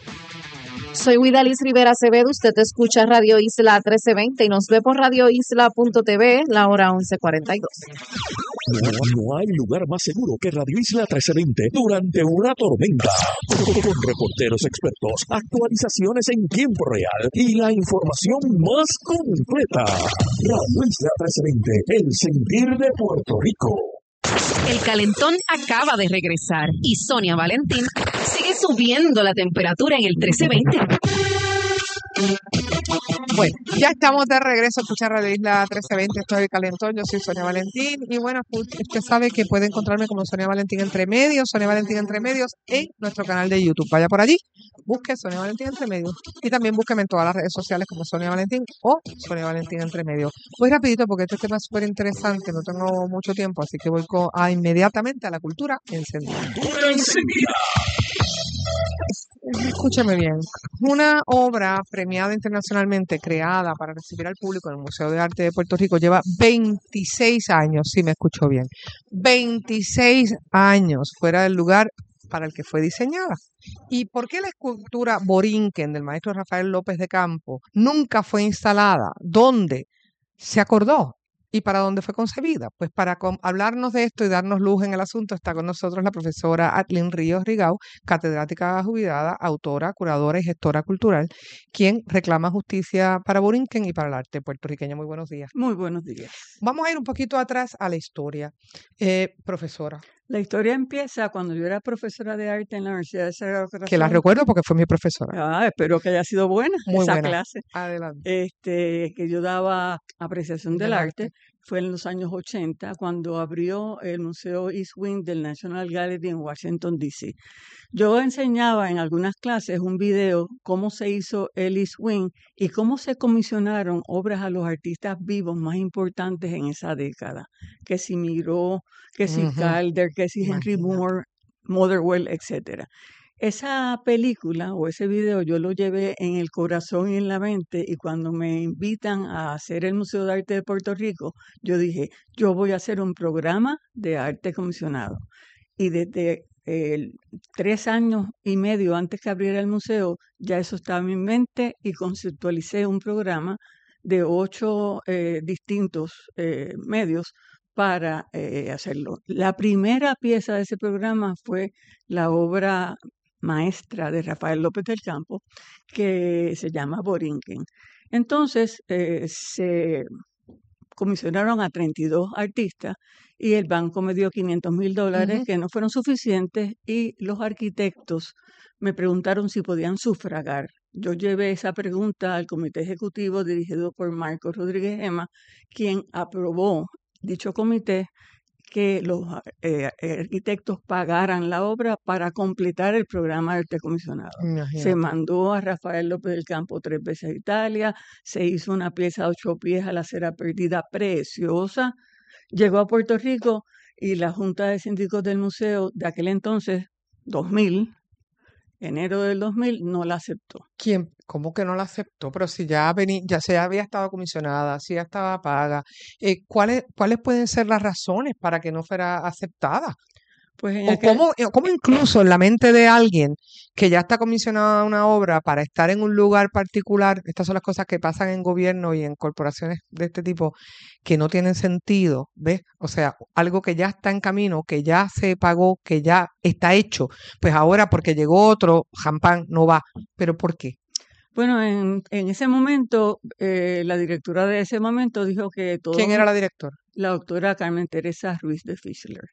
Soy Widalis Rivera Acevedo, usted escucha Radio Isla trece veinte y nos ve por radio isla punto t v, la hora once cuarenta y dos. No, no hay lugar más seguro que Radio Isla trece veinte durante una tormenta. Con reporteros expertos, actualizaciones en tiempo real y la información más completa. Radio Isla trece veinte, el sentir de Puerto Rico. El calentón acaba de regresar y Sonia Valentín sigue subiendo la temperatura en el trece veinte. Bueno, ya estamos de regreso a escuchar Radio Isla trece veinte, estoy de Calentón, yo soy Sonia Valentín y bueno, usted sabe que puede encontrarme como Sonia Valentín Entre Medios, Sonia Valentín Entre Medios en nuestro canal de YouTube. Vaya por allí, busque Sonia Valentín Entre Medios y también búsqueme en todas las redes sociales como Sonia Valentín o Sonia Valentín Entre Medios. Voy rapidito porque este tema es súper interesante, no tengo mucho tiempo, así que voy co- a inmediatamente a la cultura encendida. Escúcheme bien, una obra premiada internacionalmente, creada para recibir al público en el Museo de Arte de Puerto Rico, lleva veintiséis años, si me escuchó bien, veintiséis años fuera del lugar para el que fue diseñada. ¿Y por qué la escultura Borinquen del maestro Rafael López de Campo nunca fue instalada? ¿Dónde se acordó? ¿Y para dónde fue concebida? Pues para com- hablarnos de esto y darnos luz en el asunto está con nosotros la profesora Atlin Ríos Rigau, catedrática jubilada, autora, curadora y gestora cultural, quien reclama justicia para Borinquen y para el arte puertorriqueño. Muy buenos días. Muy buenos días. Vamos a ir un poquito atrás a la historia. Eh, profesora, La historia empieza cuando yo era profesora de arte en la Universidad de Sagrado que la Corazón. recuerdo porque fue mi profesora. Ah, espero que haya sido buena Muy esa buena. clase. Adelante. Este, que yo daba apreciación del Del arte. arte. Fue en los años ochenta cuando abrió el Museo East Wing del National Gallery en Washington, D C. Yo enseñaba en algunas clases un video cómo se hizo el East Wing y cómo se comisionaron obras a los artistas vivos más importantes en esa década. Que si Miró, que si Ujú. Calder, que si Henry Imagínate. Moore, Motherwell, etcétera. Esa película o ese video yo lo llevé en el corazón y en la mente y cuando me invitan a hacer el Museo de Arte de Puerto Rico, yo dije, yo voy a hacer un programa de arte comisionado. Y desde eh, tres años y medio antes que abriera el museo, ya eso estaba en mi mente y conceptualicé un programa de ocho eh, distintos eh, medios para eh, hacerlo. La primera pieza de ese programa fue la obra maestra de Rafael López del Campo, que se llama Borinquen. Entonces, eh, se comisionaron a treinta y dos artistas y el banco me dio quinientos mil dólares Ujú. que no fueron suficientes y los arquitectos me preguntaron si podían sufragar. Yo llevé esa pregunta al comité ejecutivo dirigido por Marcos Rodríguez Gema, quien aprobó dicho comité que los eh, arquitectos pagaran la obra para completar el programa de arte comisionado. Se Imagínate. mandó a Rafael López del Campo tres veces a Italia, se hizo una pieza de ocho pies a la cera perdida preciosa, llegó a Puerto Rico y la Junta de Síndicos del museo de aquel entonces, dos mil, enero del dos mil, no la aceptó. ¿Quién? ¿Cómo que no la aceptó? Pero si ya vení, ya se había estado comisionada, si ya estaba paga. Eh, ¿cuáles, cuáles pueden ser las razones para que no fuera aceptada? Pues en O aquel, cómo, eh, cómo incluso en la mente de alguien que ya está comisionada una obra para estar en un lugar particular, estas son las cosas que pasan en gobierno y en corporaciones de este tipo que no tienen sentido, ¿ves? O sea, algo que ya está en camino, que ya se pagó, que ya está hecho, pues ahora porque llegó otro, champán, no va. ¿Pero por qué? Bueno, en, en ese momento, eh, la directora de ese momento dijo que todo... ¿Quién era la directora? La doctora Carmen Teresa Ruiz de Fischler.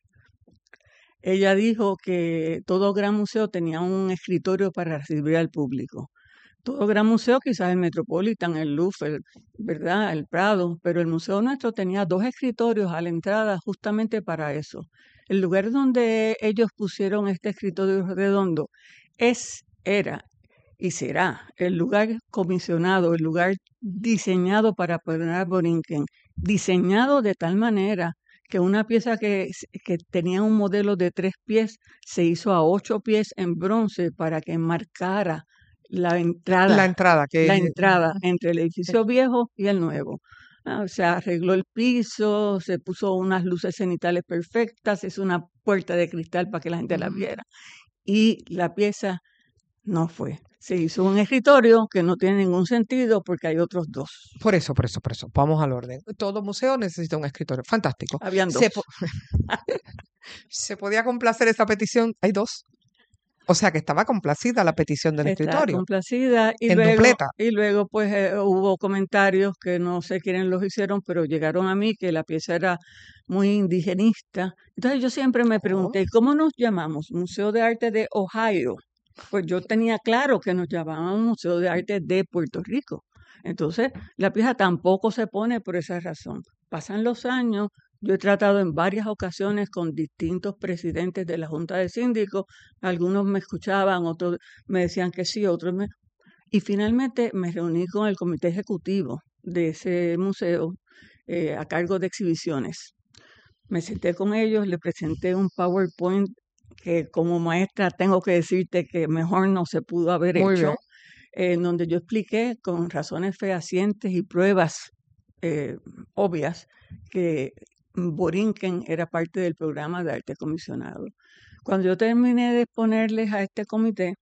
Ella dijo que todo gran museo tenía un escritorio para recibir al público. Todo gran museo, quizás el Metropolitan, el Louvre, el- ¿verdad? El Prado, pero el museo nuestro tenía dos escritorios a la entrada justamente para eso. El lugar donde ellos pusieron este escritorio redondo es, era y será el lugar comisionado, el lugar diseñado para Bernard Borinquen, diseñado de tal manera que una pieza que, s- que tenía un modelo de tres pies se hizo a ocho pies en bronce para que marcara la La entrada, entrada, que la es... entrada entre el edificio viejo y el nuevo. Ah, se arregló el piso, se puso unas luces cenitales perfectas, se hizo una puerta de cristal para que la gente la Ujú. viera. Y la pieza no fue. Se hizo un escritorio que no tiene ningún sentido porque hay otros dos. Por eso, por eso, por eso. Vamos al orden. Todo museo necesita un escritorio. Fantástico. Habían Se, dos. po- ¿Se podía complacer esa petición? Hay dos. O sea que estaba complacida la petición del Está escritorio. complacida y En luego, dupleta. y luego pues eh, hubo comentarios que no sé quiénes los hicieron, pero llegaron a mí que la pieza era muy indigenista. Entonces yo siempre me Oh. pregunté, ¿cómo nos llamamos? Museo de Arte de Ohio. Pues yo tenía claro que nos llamábamos Museo de Arte de Puerto Rico. Entonces la pieza tampoco se pone por esa razón. Pasan los años, yo he tratado en varias ocasiones con distintos presidentes de la Junta de Síndicos, algunos me escuchaban, otros me decían que sí, otros me... Y finalmente me reuní con el comité ejecutivo de ese museo eh, a cargo de exhibiciones. Me senté con ellos, le presenté un PowerPoint que como maestra tengo que decirte que mejor no se pudo haber Muy hecho, bien. en donde yo expliqué con razones fehacientes y pruebas eh, obvias que Borinquen era parte del programa de arte comisionado. Cuando yo terminé de exponerles a este comité,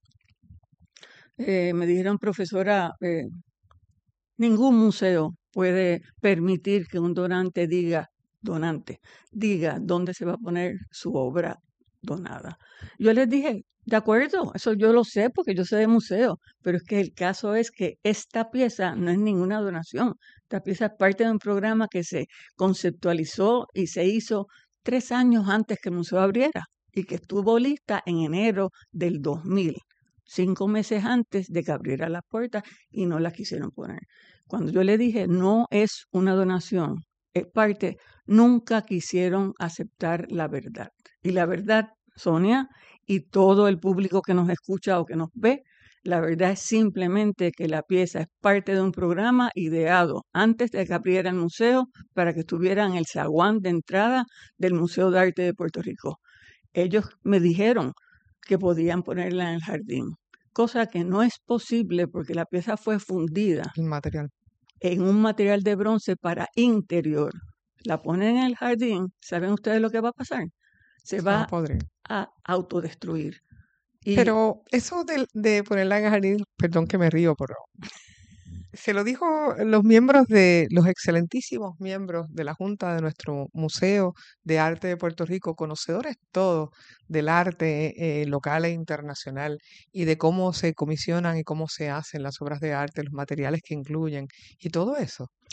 eh, me dijeron, profesora, eh, ningún museo puede permitir que un donante diga, donante, diga dónde se va a poner su obra donada. Yo les dije, de acuerdo, eso yo lo sé porque yo sé de museo, pero es que el caso es que esta pieza no es ninguna donación. Esta pieza es parte de un programa que se conceptualizó y se hizo tres años antes que el museo abriera y que estuvo lista en enero del dos mil, cinco meses antes de que abriera las puertas y no la quisieron poner. Cuando yo le dije, no es una donación, es parte, nunca quisieron aceptar la verdad. Y la verdad, Sonia, y todo el público que nos escucha o que nos ve, la verdad es simplemente que la pieza es parte de un programa ideado antes de que abriera el museo para que estuviera en el zaguán de entrada del Museo de Arte de Puerto Rico. Ellos me dijeron que podían ponerla en el jardín, cosa que no es posible porque la pieza fue fundida El material. en un material de bronce para interior. La ponen en el jardín, ¿saben ustedes lo que va a pasar? Se No va podría. a autodestruir. Y Pero eso de, de ponerla en el jardín, perdón que me río, pero se lo dijo los miembros de, los excelentísimos miembros de la Junta de nuestro Museo de Arte de Puerto Rico, conocedores todos del arte eh, local e internacional y de cómo se comisionan y cómo se hacen las obras de arte, los materiales que incluyen y todo eso.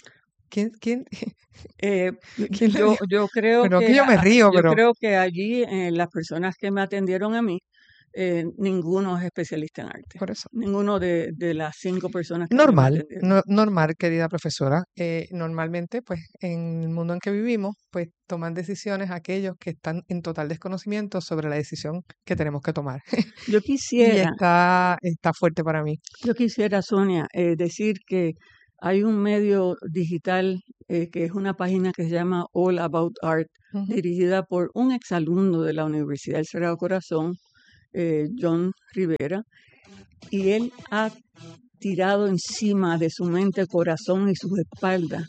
¿Quién, quién? Eh, ¿Quién le yo, dijo? yo creo Pero que que yo me a- río, yo pero creo que allí eh, las personas que me atendieron a mí, eh, ninguno es especialista en arte. por eso. Ninguno de, de las cinco personas que a mí me Normal, atendieron. no- normal, querida profesora. Eh, normalmente, pues, en el mundo en que vivimos, pues, toman decisiones aquellos que están en total desconocimiento sobre la decisión que tenemos que tomar. Yo Y quisiera, está, está fuerte para mí. yo quisiera, Sonia, eh, decir que hay un medio digital eh, que es una página que se llama All About Art, Ujú. dirigida por un exalumno de la Universidad del Sagrado Corazón, eh, John Rivera, y él ha tirado encima de su mente, corazón y sus espaldas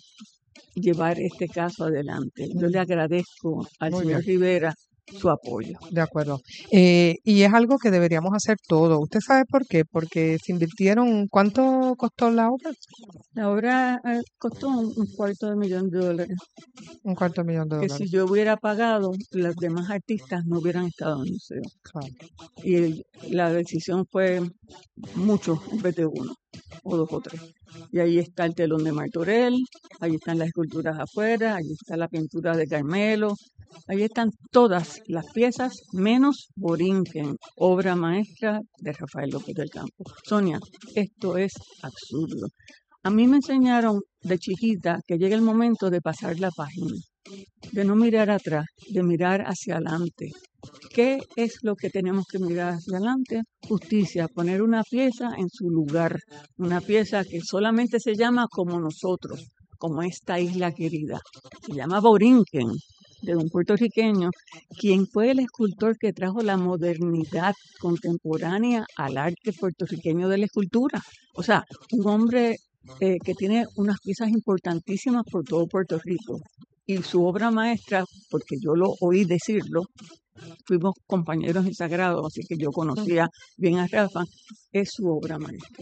llevar este caso adelante. Yo le agradezco al Muy señor bien. Rivera su apoyo. De acuerdo. Eh, y es algo que deberíamos hacer todo. ¿Usted sabe por qué? Porque se invirtieron, ¿cuánto costó la obra? La obra eh, costó un, un cuarto de millón de dólares, Un cuarto de millón de que dólares. si yo hubiera pagado, los demás artistas no hubieran estado en el museo. Claro. Y el- la decisión fue mucho en vez de uno, o dos o tres. Y ahí está el telón de Martorell, ahí están las esculturas afuera, ahí está la pintura de Carmelo, ahí están todas las piezas, menos Borinquen, obra maestra de Rafael López del Campo. Sonia, esto es absurdo. A mí me enseñaron de chiquita que llega el momento de pasar la página, de no mirar atrás, de mirar hacia adelante. ¿Qué es lo que tenemos que mirar hacia adelante? Justicia, poner una pieza en su lugar, una pieza que solamente se llama como nosotros, como esta isla querida. Se llama Borinquen, de un puertorriqueño, quien fue el escultor que trajo la modernidad contemporánea al arte puertorriqueño de la escultura. O sea, un hombre eh, que tiene unas piezas importantísimas por todo Puerto Rico. Y su obra maestra, porque yo lo oí decirlo, fuimos compañeros en Sagrado, así que yo conocía bien a Rafa, es su obra maestra.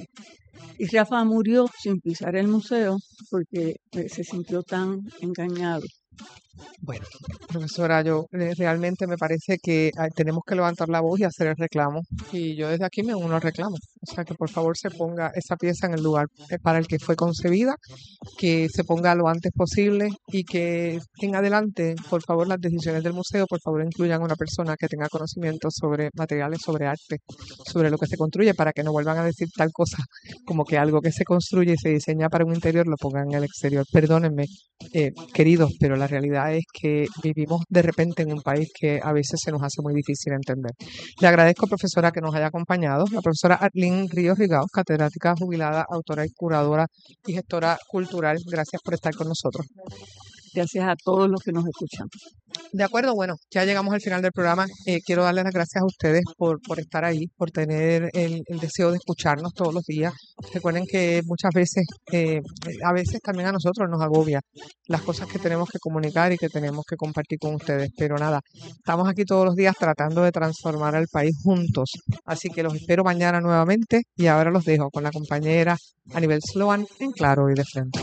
Y Rafa murió sin pisar el museo porque eh, se sintió tan engañado. Bueno, profesora, yo eh, realmente me parece que ah, tenemos que levantar la voz y hacer el reclamo. Y yo desde aquí me uno al reclamo. O sea, que por favor se ponga esa pieza en el lugar eh, para el que fue concebida, que se ponga lo antes posible y que en adelante, por favor, las decisiones del museo, por favor, incluyan a una persona que tenga conocimiento sobre materiales, sobre arte, sobre lo que se construye, para que no vuelvan a decir tal cosa como que algo que se construye y se diseña para un interior lo pongan en el exterior. Perdónenme, eh, queridos, pero la realidad es que vivimos de repente en un país que a veces se nos hace muy difícil entender. Le agradezco, profesora, que nos haya acompañado. La profesora Arlene Ríos Rigaud, catedrática jubilada, autora y curadora y gestora cultural. Gracias por estar con nosotros. Gracias a todos los que nos escuchan. De acuerdo, bueno, ya llegamos al final del programa. Eh, quiero darles las gracias a ustedes por, por estar ahí, por tener el, el deseo de escucharnos todos los días. Recuerden que muchas veces, eh, a veces también a nosotros nos agobia las cosas que tenemos que comunicar y que tenemos que compartir con ustedes. Pero nada, estamos aquí todos los días tratando de transformar al país juntos. Así que los espero mañana nuevamente y ahora los dejo con la compañera Anibel Sloan en Claro y de Frente.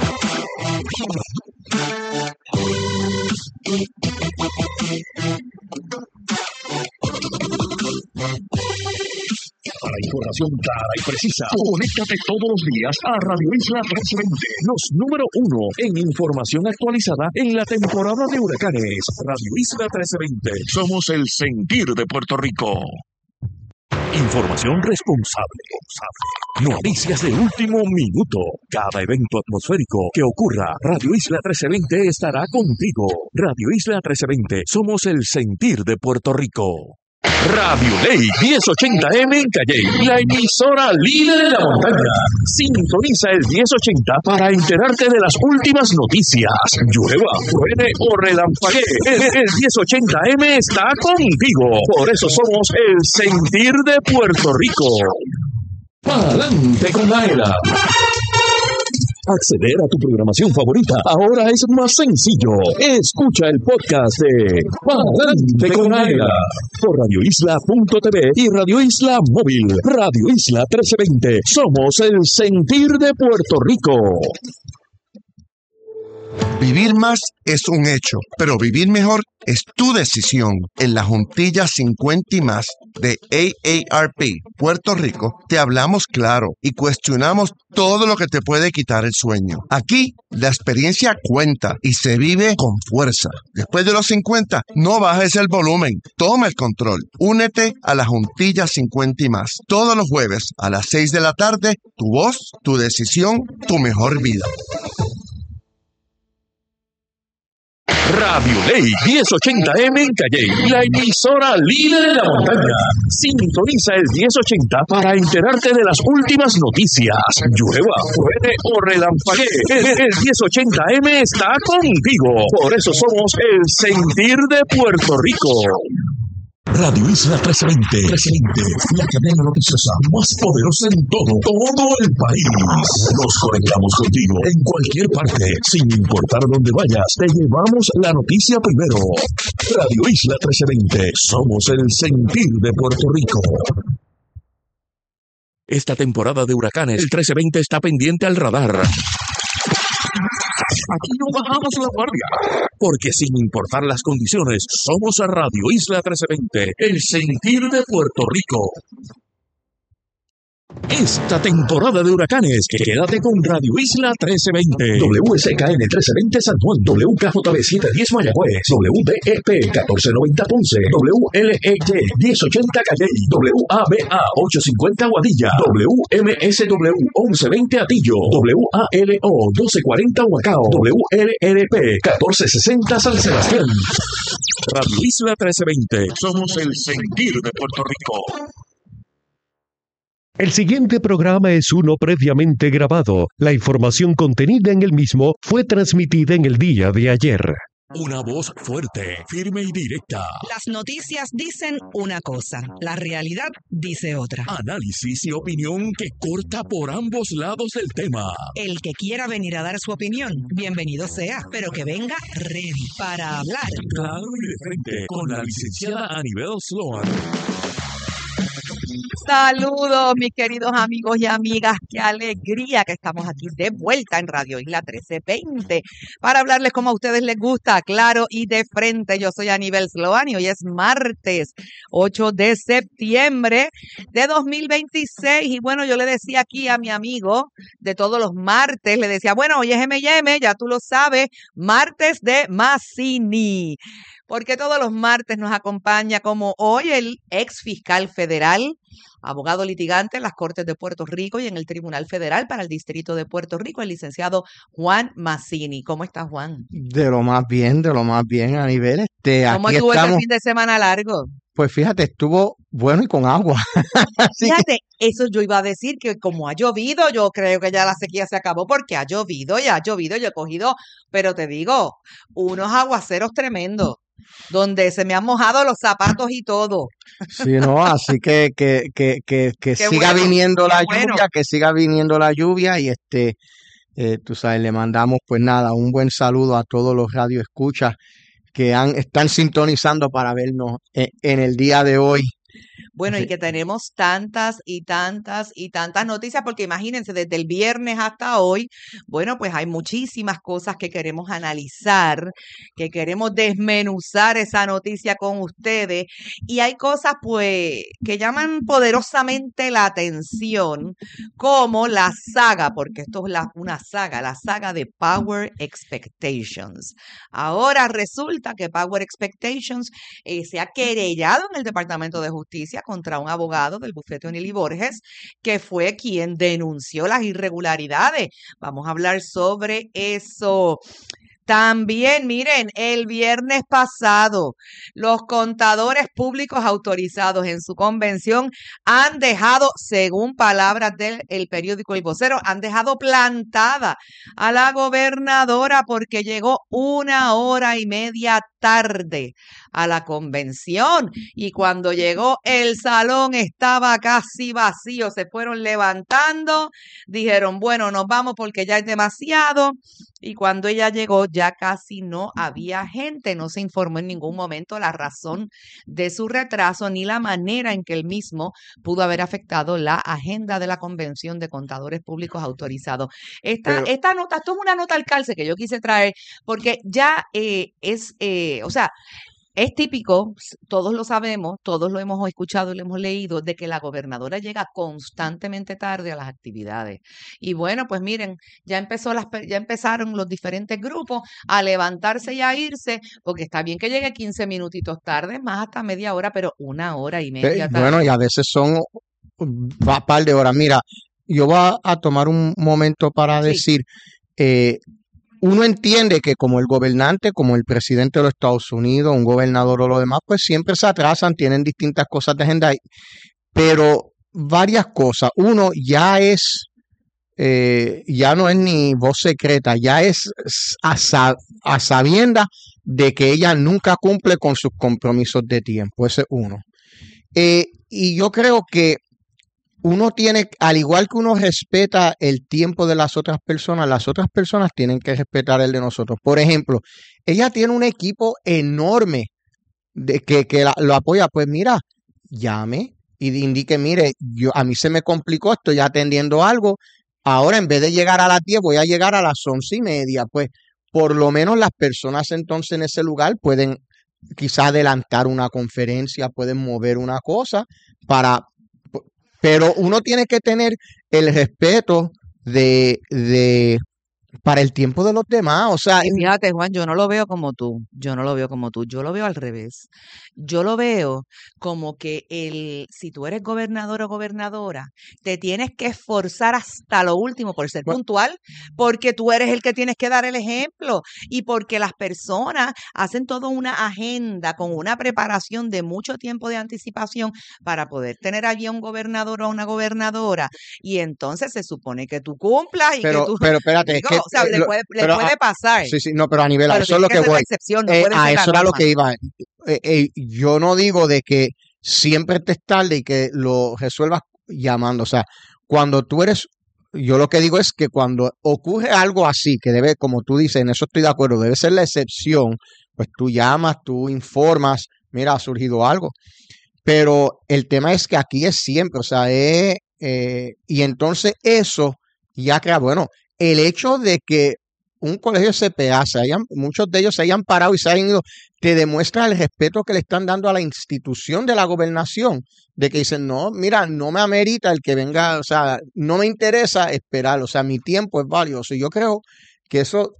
Para información clara y precisa, conéctate todos los días a Radio Isla trescientos veinte, los número uno en información actualizada en la temporada de huracanes. Radio Isla trescientos veinte, somos el sentir de Puerto Rico. Información responsable. Noticias de último minuto. Cada evento atmosférico que ocurra, Radio Isla trescientos veinte estará contigo. Radio Isla trescientos veinte, somos el sentir de Puerto Rico. Radio Ley diez ochenta M en Calley, la emisora líder de la montaña. Sintoniza el diez ochenta para enterarte de las últimas noticias. Llueva, truene o relampaguee, el, el diez ochenta M está contigo. Por eso somos el sentir de Puerto Rico. Pa'lante con la era. Acceder a tu programación favorita ahora es más sencillo. Escucha el podcast de Pa'lante con la era por radio isla punto t v y Radio Isla Móvil. Radio Isla trescientos veinte. Somos el sentir de Puerto Rico. Vivir más es un hecho, pero vivir mejor es tu decisión. En la Juntilla cincuenta y más de A A R P Puerto Rico te hablamos claro y cuestionamos todo lo que te puede quitar el sueño. Aquí la experiencia cuenta y se vive con fuerza. Después de los cincuenta, no bajes el volumen, toma el control. Únete a la Juntilla cincuenta y más. Todos los jueves a las seis de la tarde, tu voz, tu decisión, tu mejor vida. Radio Ley diez ochenta M en Calley, la emisora líder de la montaña. Sintoniza el diez ochenta para enterarte de las últimas noticias. Llueva, truene o relampaguee, el, el diez ochenta M está contigo. Por eso somos el sentir de Puerto Rico. Radio Isla trescientos veinte, trescientos veinte, la cadena noticiosa más poderosa en todo, todo el país. Nos conectamos contigo en cualquier parte, sin importar dónde vayas, te llevamos la noticia primero. Radio Isla trescientos veinte, somos el sentir de Puerto Rico. Esta temporada de huracanes, el trece veinte está pendiente al radar. Aquí no bajamos la guardia, porque sin importar las condiciones, somos a Radio Isla trescientos veinte, el sentir de Puerto Rico. Esta temporada de huracanes, quédate con Radio Isla trescientos veinte. W S K N trece veinte San Juan, W K J B setecientos diez Mayagüez, W D E P catorce noventa Ponce, W L E Y diez ochenta Calley, W A B A ochocientos cincuenta Guadilla, W M S W once veinte Atillo, W A L O doce cuarenta Huacao, W L R P catorce sesenta San Sebastián. Radio Isla trescientos veinte, somos el sentir de Puerto Rico. El siguiente programa es uno previamente grabado. La información contenida en el mismo fue transmitida en el día de ayer. Una voz fuerte, firme y directa. Las noticias dicen una cosa, la realidad dice otra. Análisis y opinión que corta por ambos lados del tema. El que quiera venir a dar su opinión, bienvenido sea, pero que venga ready para hablar. Claro y de frente, con la licenciada Anibel Sloan. Saludos, mis queridos amigos y amigas. Qué alegría que estamos aquí de vuelta en Radio Isla trece veinte para hablarles como a ustedes les gusta, claro y de frente. Yo soy Anibel Sloan y hoy es martes ocho de septiembre de dos mil veintiséis. Y bueno, yo le decía aquí a mi amigo de todos los martes, le decía, bueno, hoy es eme y eme, ya tú lo sabes, martes de Mazzini. Porque todos los martes nos acompaña, como hoy, el ex fiscal federal, abogado litigante en las Cortes de Puerto Rico y en el Tribunal Federal para el Distrito de Puerto Rico, el licenciado Juan Mazzini. ¿Cómo estás, Juan? De lo más bien, de lo más bien, a nivel. Este, ¿Cómo aquí estuvo estamos, ese fin de semana largo? Pues fíjate, estuvo bueno y con agua. Fíjate, eso yo iba a decir, que como ha llovido, yo creo que ya la sequía se acabó porque ha llovido, ya ha llovido, yo he cogido, pero te digo, unos aguaceros tremendos, donde se me han mojado los zapatos y todo. Sí, no, así que que, que, que, que siga bueno, viniendo la bueno. lluvia, que siga viniendo la lluvia y este, eh, tú sabes, le mandamos pues nada, un buen saludo a todos los radioescuchas que han, están sintonizando para vernos en, en el día de hoy. Bueno, Sí. y que tenemos tantas y tantas y tantas noticias, porque imagínense, desde el viernes hasta hoy, bueno, pues hay muchísimas cosas que queremos analizar, que queremos desmenuzar esa noticia con ustedes, y hay cosas, pues, que llaman poderosamente la atención, como la saga, porque esto es la, una saga, la saga de Power Expectations. Ahora resulta que Power Expectations eh, se ha querellado en el Departamento de Justicia contra un abogado del bufete O'Neill y Borges, que fue quien denunció las irregularidades. Vamos a hablar sobre eso. También, miren, el viernes pasado, los contadores públicos autorizados en su convención han dejado, según palabras del el periódico El Vocero, han dejado plantada a la gobernadora porque llegó una hora y media tarde a la convención, y cuando llegó el salón estaba casi vacío. Se fueron levantando, dijeron, bueno, nos vamos porque ya es demasiado, Y cuando ella llegó ya casi no había gente, no se informó en ningún momento la razón de su retraso ni la manera en que el mismo pudo haber afectado la agenda de la Convención de Contadores Públicos Autorizados. Esta, Pero, esta nota, esto es una nota al calce que yo quise traer porque ya eh, es, eh, o sea, es típico, s- todos lo sabemos, todos lo hemos escuchado y lo hemos leído, de que la gobernadora llega constantemente tarde a las actividades. Y bueno, pues miren, ya empezó las, pe- ya empezaron los diferentes grupos a levantarse y a irse, porque está bien que llegue quince minutitos tarde, más hasta media hora, pero una hora y eh, media bueno, y tarde. a veces son un pa- par de horas. Mira, yo voy a, a tomar un momento para Sí, decir, eh, uno entiende que como el gobernante, como el presidente de los Estados Unidos, un gobernador o lo demás, pues siempre se atrasan, tienen distintas cosas de agenda, y- pero varias cosas. Uno ya es, eh, ya no es ni voz secreta, ya es s- a, sa- a sabienda de que ella nunca cumple con sus compromisos de tiempo. Ese es uno. Eh, y yo creo que uno tiene, al igual que uno respeta el tiempo de las otras personas, las otras personas tienen que respetar el de nosotros. Por ejemplo, ella tiene un equipo enorme de que, que la- lo apoya. Pues mira, llame y di- indique, mire, yo a mí se me complicó, estoy atendiendo algo. Ahora en vez de llegar a las diez, voy a llegar a las once y media. Pues por lo menos las personas entonces en ese lugar pueden quizá adelantar una conferencia, pueden mover una cosa para, pero uno tiene que tener el respeto de, de para el tiempo de los demás. O sea, y fíjate, Juan, yo no lo veo como tú, yo no lo veo como tú, yo lo veo al revés. Yo lo veo como que el, si tú eres gobernador o gobernadora, te tienes que esforzar hasta lo último por ser puntual, porque tú eres el que tienes que dar el ejemplo y porque las personas hacen toda una agenda con una preparación de mucho tiempo de anticipación para poder tener allí a un gobernador o a una gobernadora. Y entonces se supone que tú cumplas y que pero, tú, pero espérate, es digo, que o sea, eh, le lo- puede, le pero puede a- pasar, sí, sí, no, pero a nivel, a pero eso es tiene lo que que ser la voy. excepción, no Eh, puede a ser la eso era lo norma. que iba. Eh, eh, yo no digo de que siempre estés tarde y que lo resuelvas llamando. O sea, cuando tú eres, yo lo que digo es que cuando ocurre algo así, que debe, como tú dices, en eso estoy de acuerdo, debe ser la excepción, pues tú llamas, tú informas, mira, ha surgido algo. Pero el tema es que aquí es siempre, o sea, es, eh, y entonces eso ya crea, bueno, el hecho de que un colegio C P A, se hayan, muchos de ellos se hayan parado y se hayan ido, te demuestra el respeto que le están dando a la institución de la gobernación, de que dicen, no, mira, no me amerita el que venga, o sea, no me interesa esperar, o sea, mi tiempo es valioso. Y yo creo que eso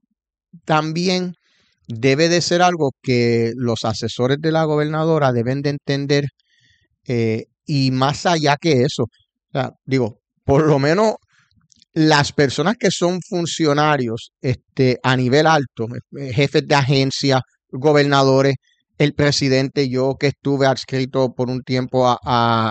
también debe de ser algo que los asesores de la gobernadora deben de entender, eh, y más allá que eso, o sea, digo, por lo menos las personas que son funcionarios este, a nivel alto, eh, jefes de agencia, gobernadores, el presidente, yo que estuve adscrito por un tiempo a, a-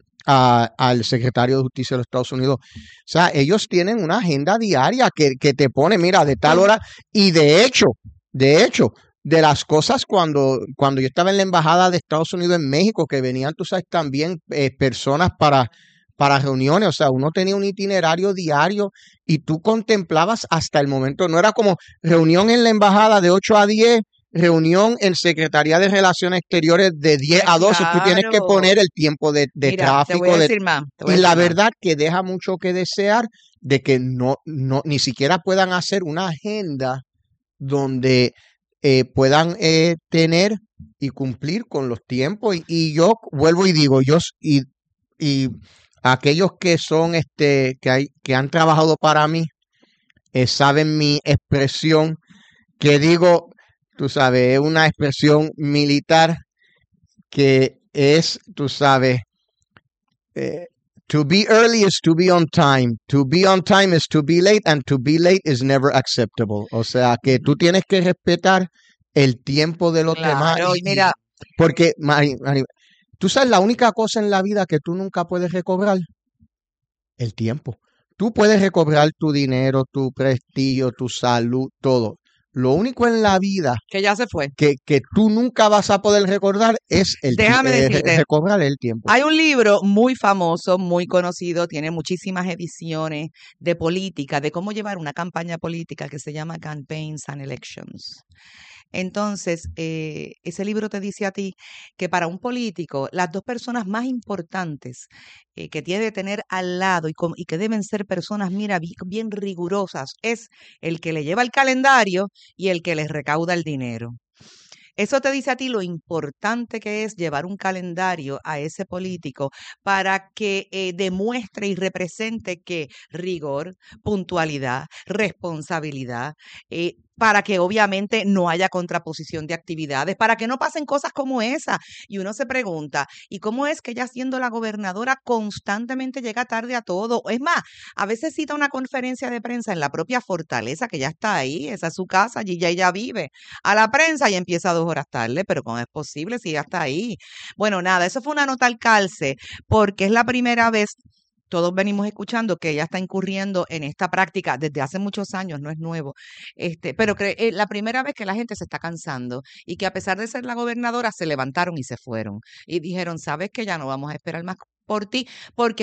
a- al secretario de Justicia de los Estados Unidos, o sea, ellos tienen una agenda diaria que, que te pone, mira, de tal hora, y de hecho, de hecho, de las cosas cuando, cuando yo estaba en la embajada de Estados Unidos en México, que venían, tú sabes, también eh, personas para, para reuniones, o sea, uno tenía un itinerario diario y tú contemplabas hasta el momento, no era como reunión en la embajada de ocho a diez, reunión en Secretaría de Relaciones Exteriores de diez Pues a doce, tú tienes que claro. poner el tiempo de, de Mira, te voy a tráfico, de, decir más, te voy a y la decir más. verdad que deja mucho que desear de que no, no, ni siquiera puedan hacer una agenda donde eh, puedan eh, tener y cumplir con los tiempos. Y, y yo vuelvo y digo, yo s- y, y aquellos que son este, que hay, que han trabajado para mí, eh, saben mi expresión, que digo, tú sabes, es una expresión militar que es, tú sabes, eh, to be early is to be on time. To be on time is to be late, and to be late is never acceptable. O sea, que tú tienes que respetar el tiempo de los demás. Claro, Y, y mira, porque, Mari, Mari, tú sabes, la única cosa en la vida que tú nunca puedes recobrar, el tiempo. Tú puedes recobrar tu dinero, tu prestigio, tu salud, todo. Lo único en la vida Que ya se fue. que, que tú nunca vas a poder recordar es el tie- Déjame eh, re- decirte, recobrar el tiempo. hay un libro muy famoso, muy conocido, tiene muchísimas ediciones de política, de cómo llevar una campaña política que se llama Campaigns and Elections. Entonces, eh, ese libro te dice a ti que para un político, las dos personas más importantes eh, que tiene que tener al lado y, com- y que deben ser personas, mira, bi- bien rigurosas, es el que le lleva el calendario y el que les recauda el dinero. Eso te dice a ti lo importante que es llevar un calendario a ese político para que eh, demuestre y represente que rigor, puntualidad, responsabilidad, eh, para que obviamente no haya contraposición de actividades, para que no pasen cosas como esa. Y uno se pregunta, ¿y cómo es que ella siendo la gobernadora constantemente llega tarde a todo? Es más, a veces cita una conferencia de prensa en la propia Fortaleza, que ya está ahí, esa es su casa, allí ya ella vive, a la prensa y empieza dos horas tarde, pero ¿cómo es posible si ya está ahí? Bueno, nada, eso fue una nota al calce, porque es la primera vez. Todos venimos escuchando que ella está incurriendo en esta práctica desde hace muchos años, no es nuevo, este, pero cre- eh, la primera vez que la gente se está cansando y que a pesar de ser la gobernadora se levantaron y se fueron y dijeron, sabes que ya no vamos a esperar más por ti, porque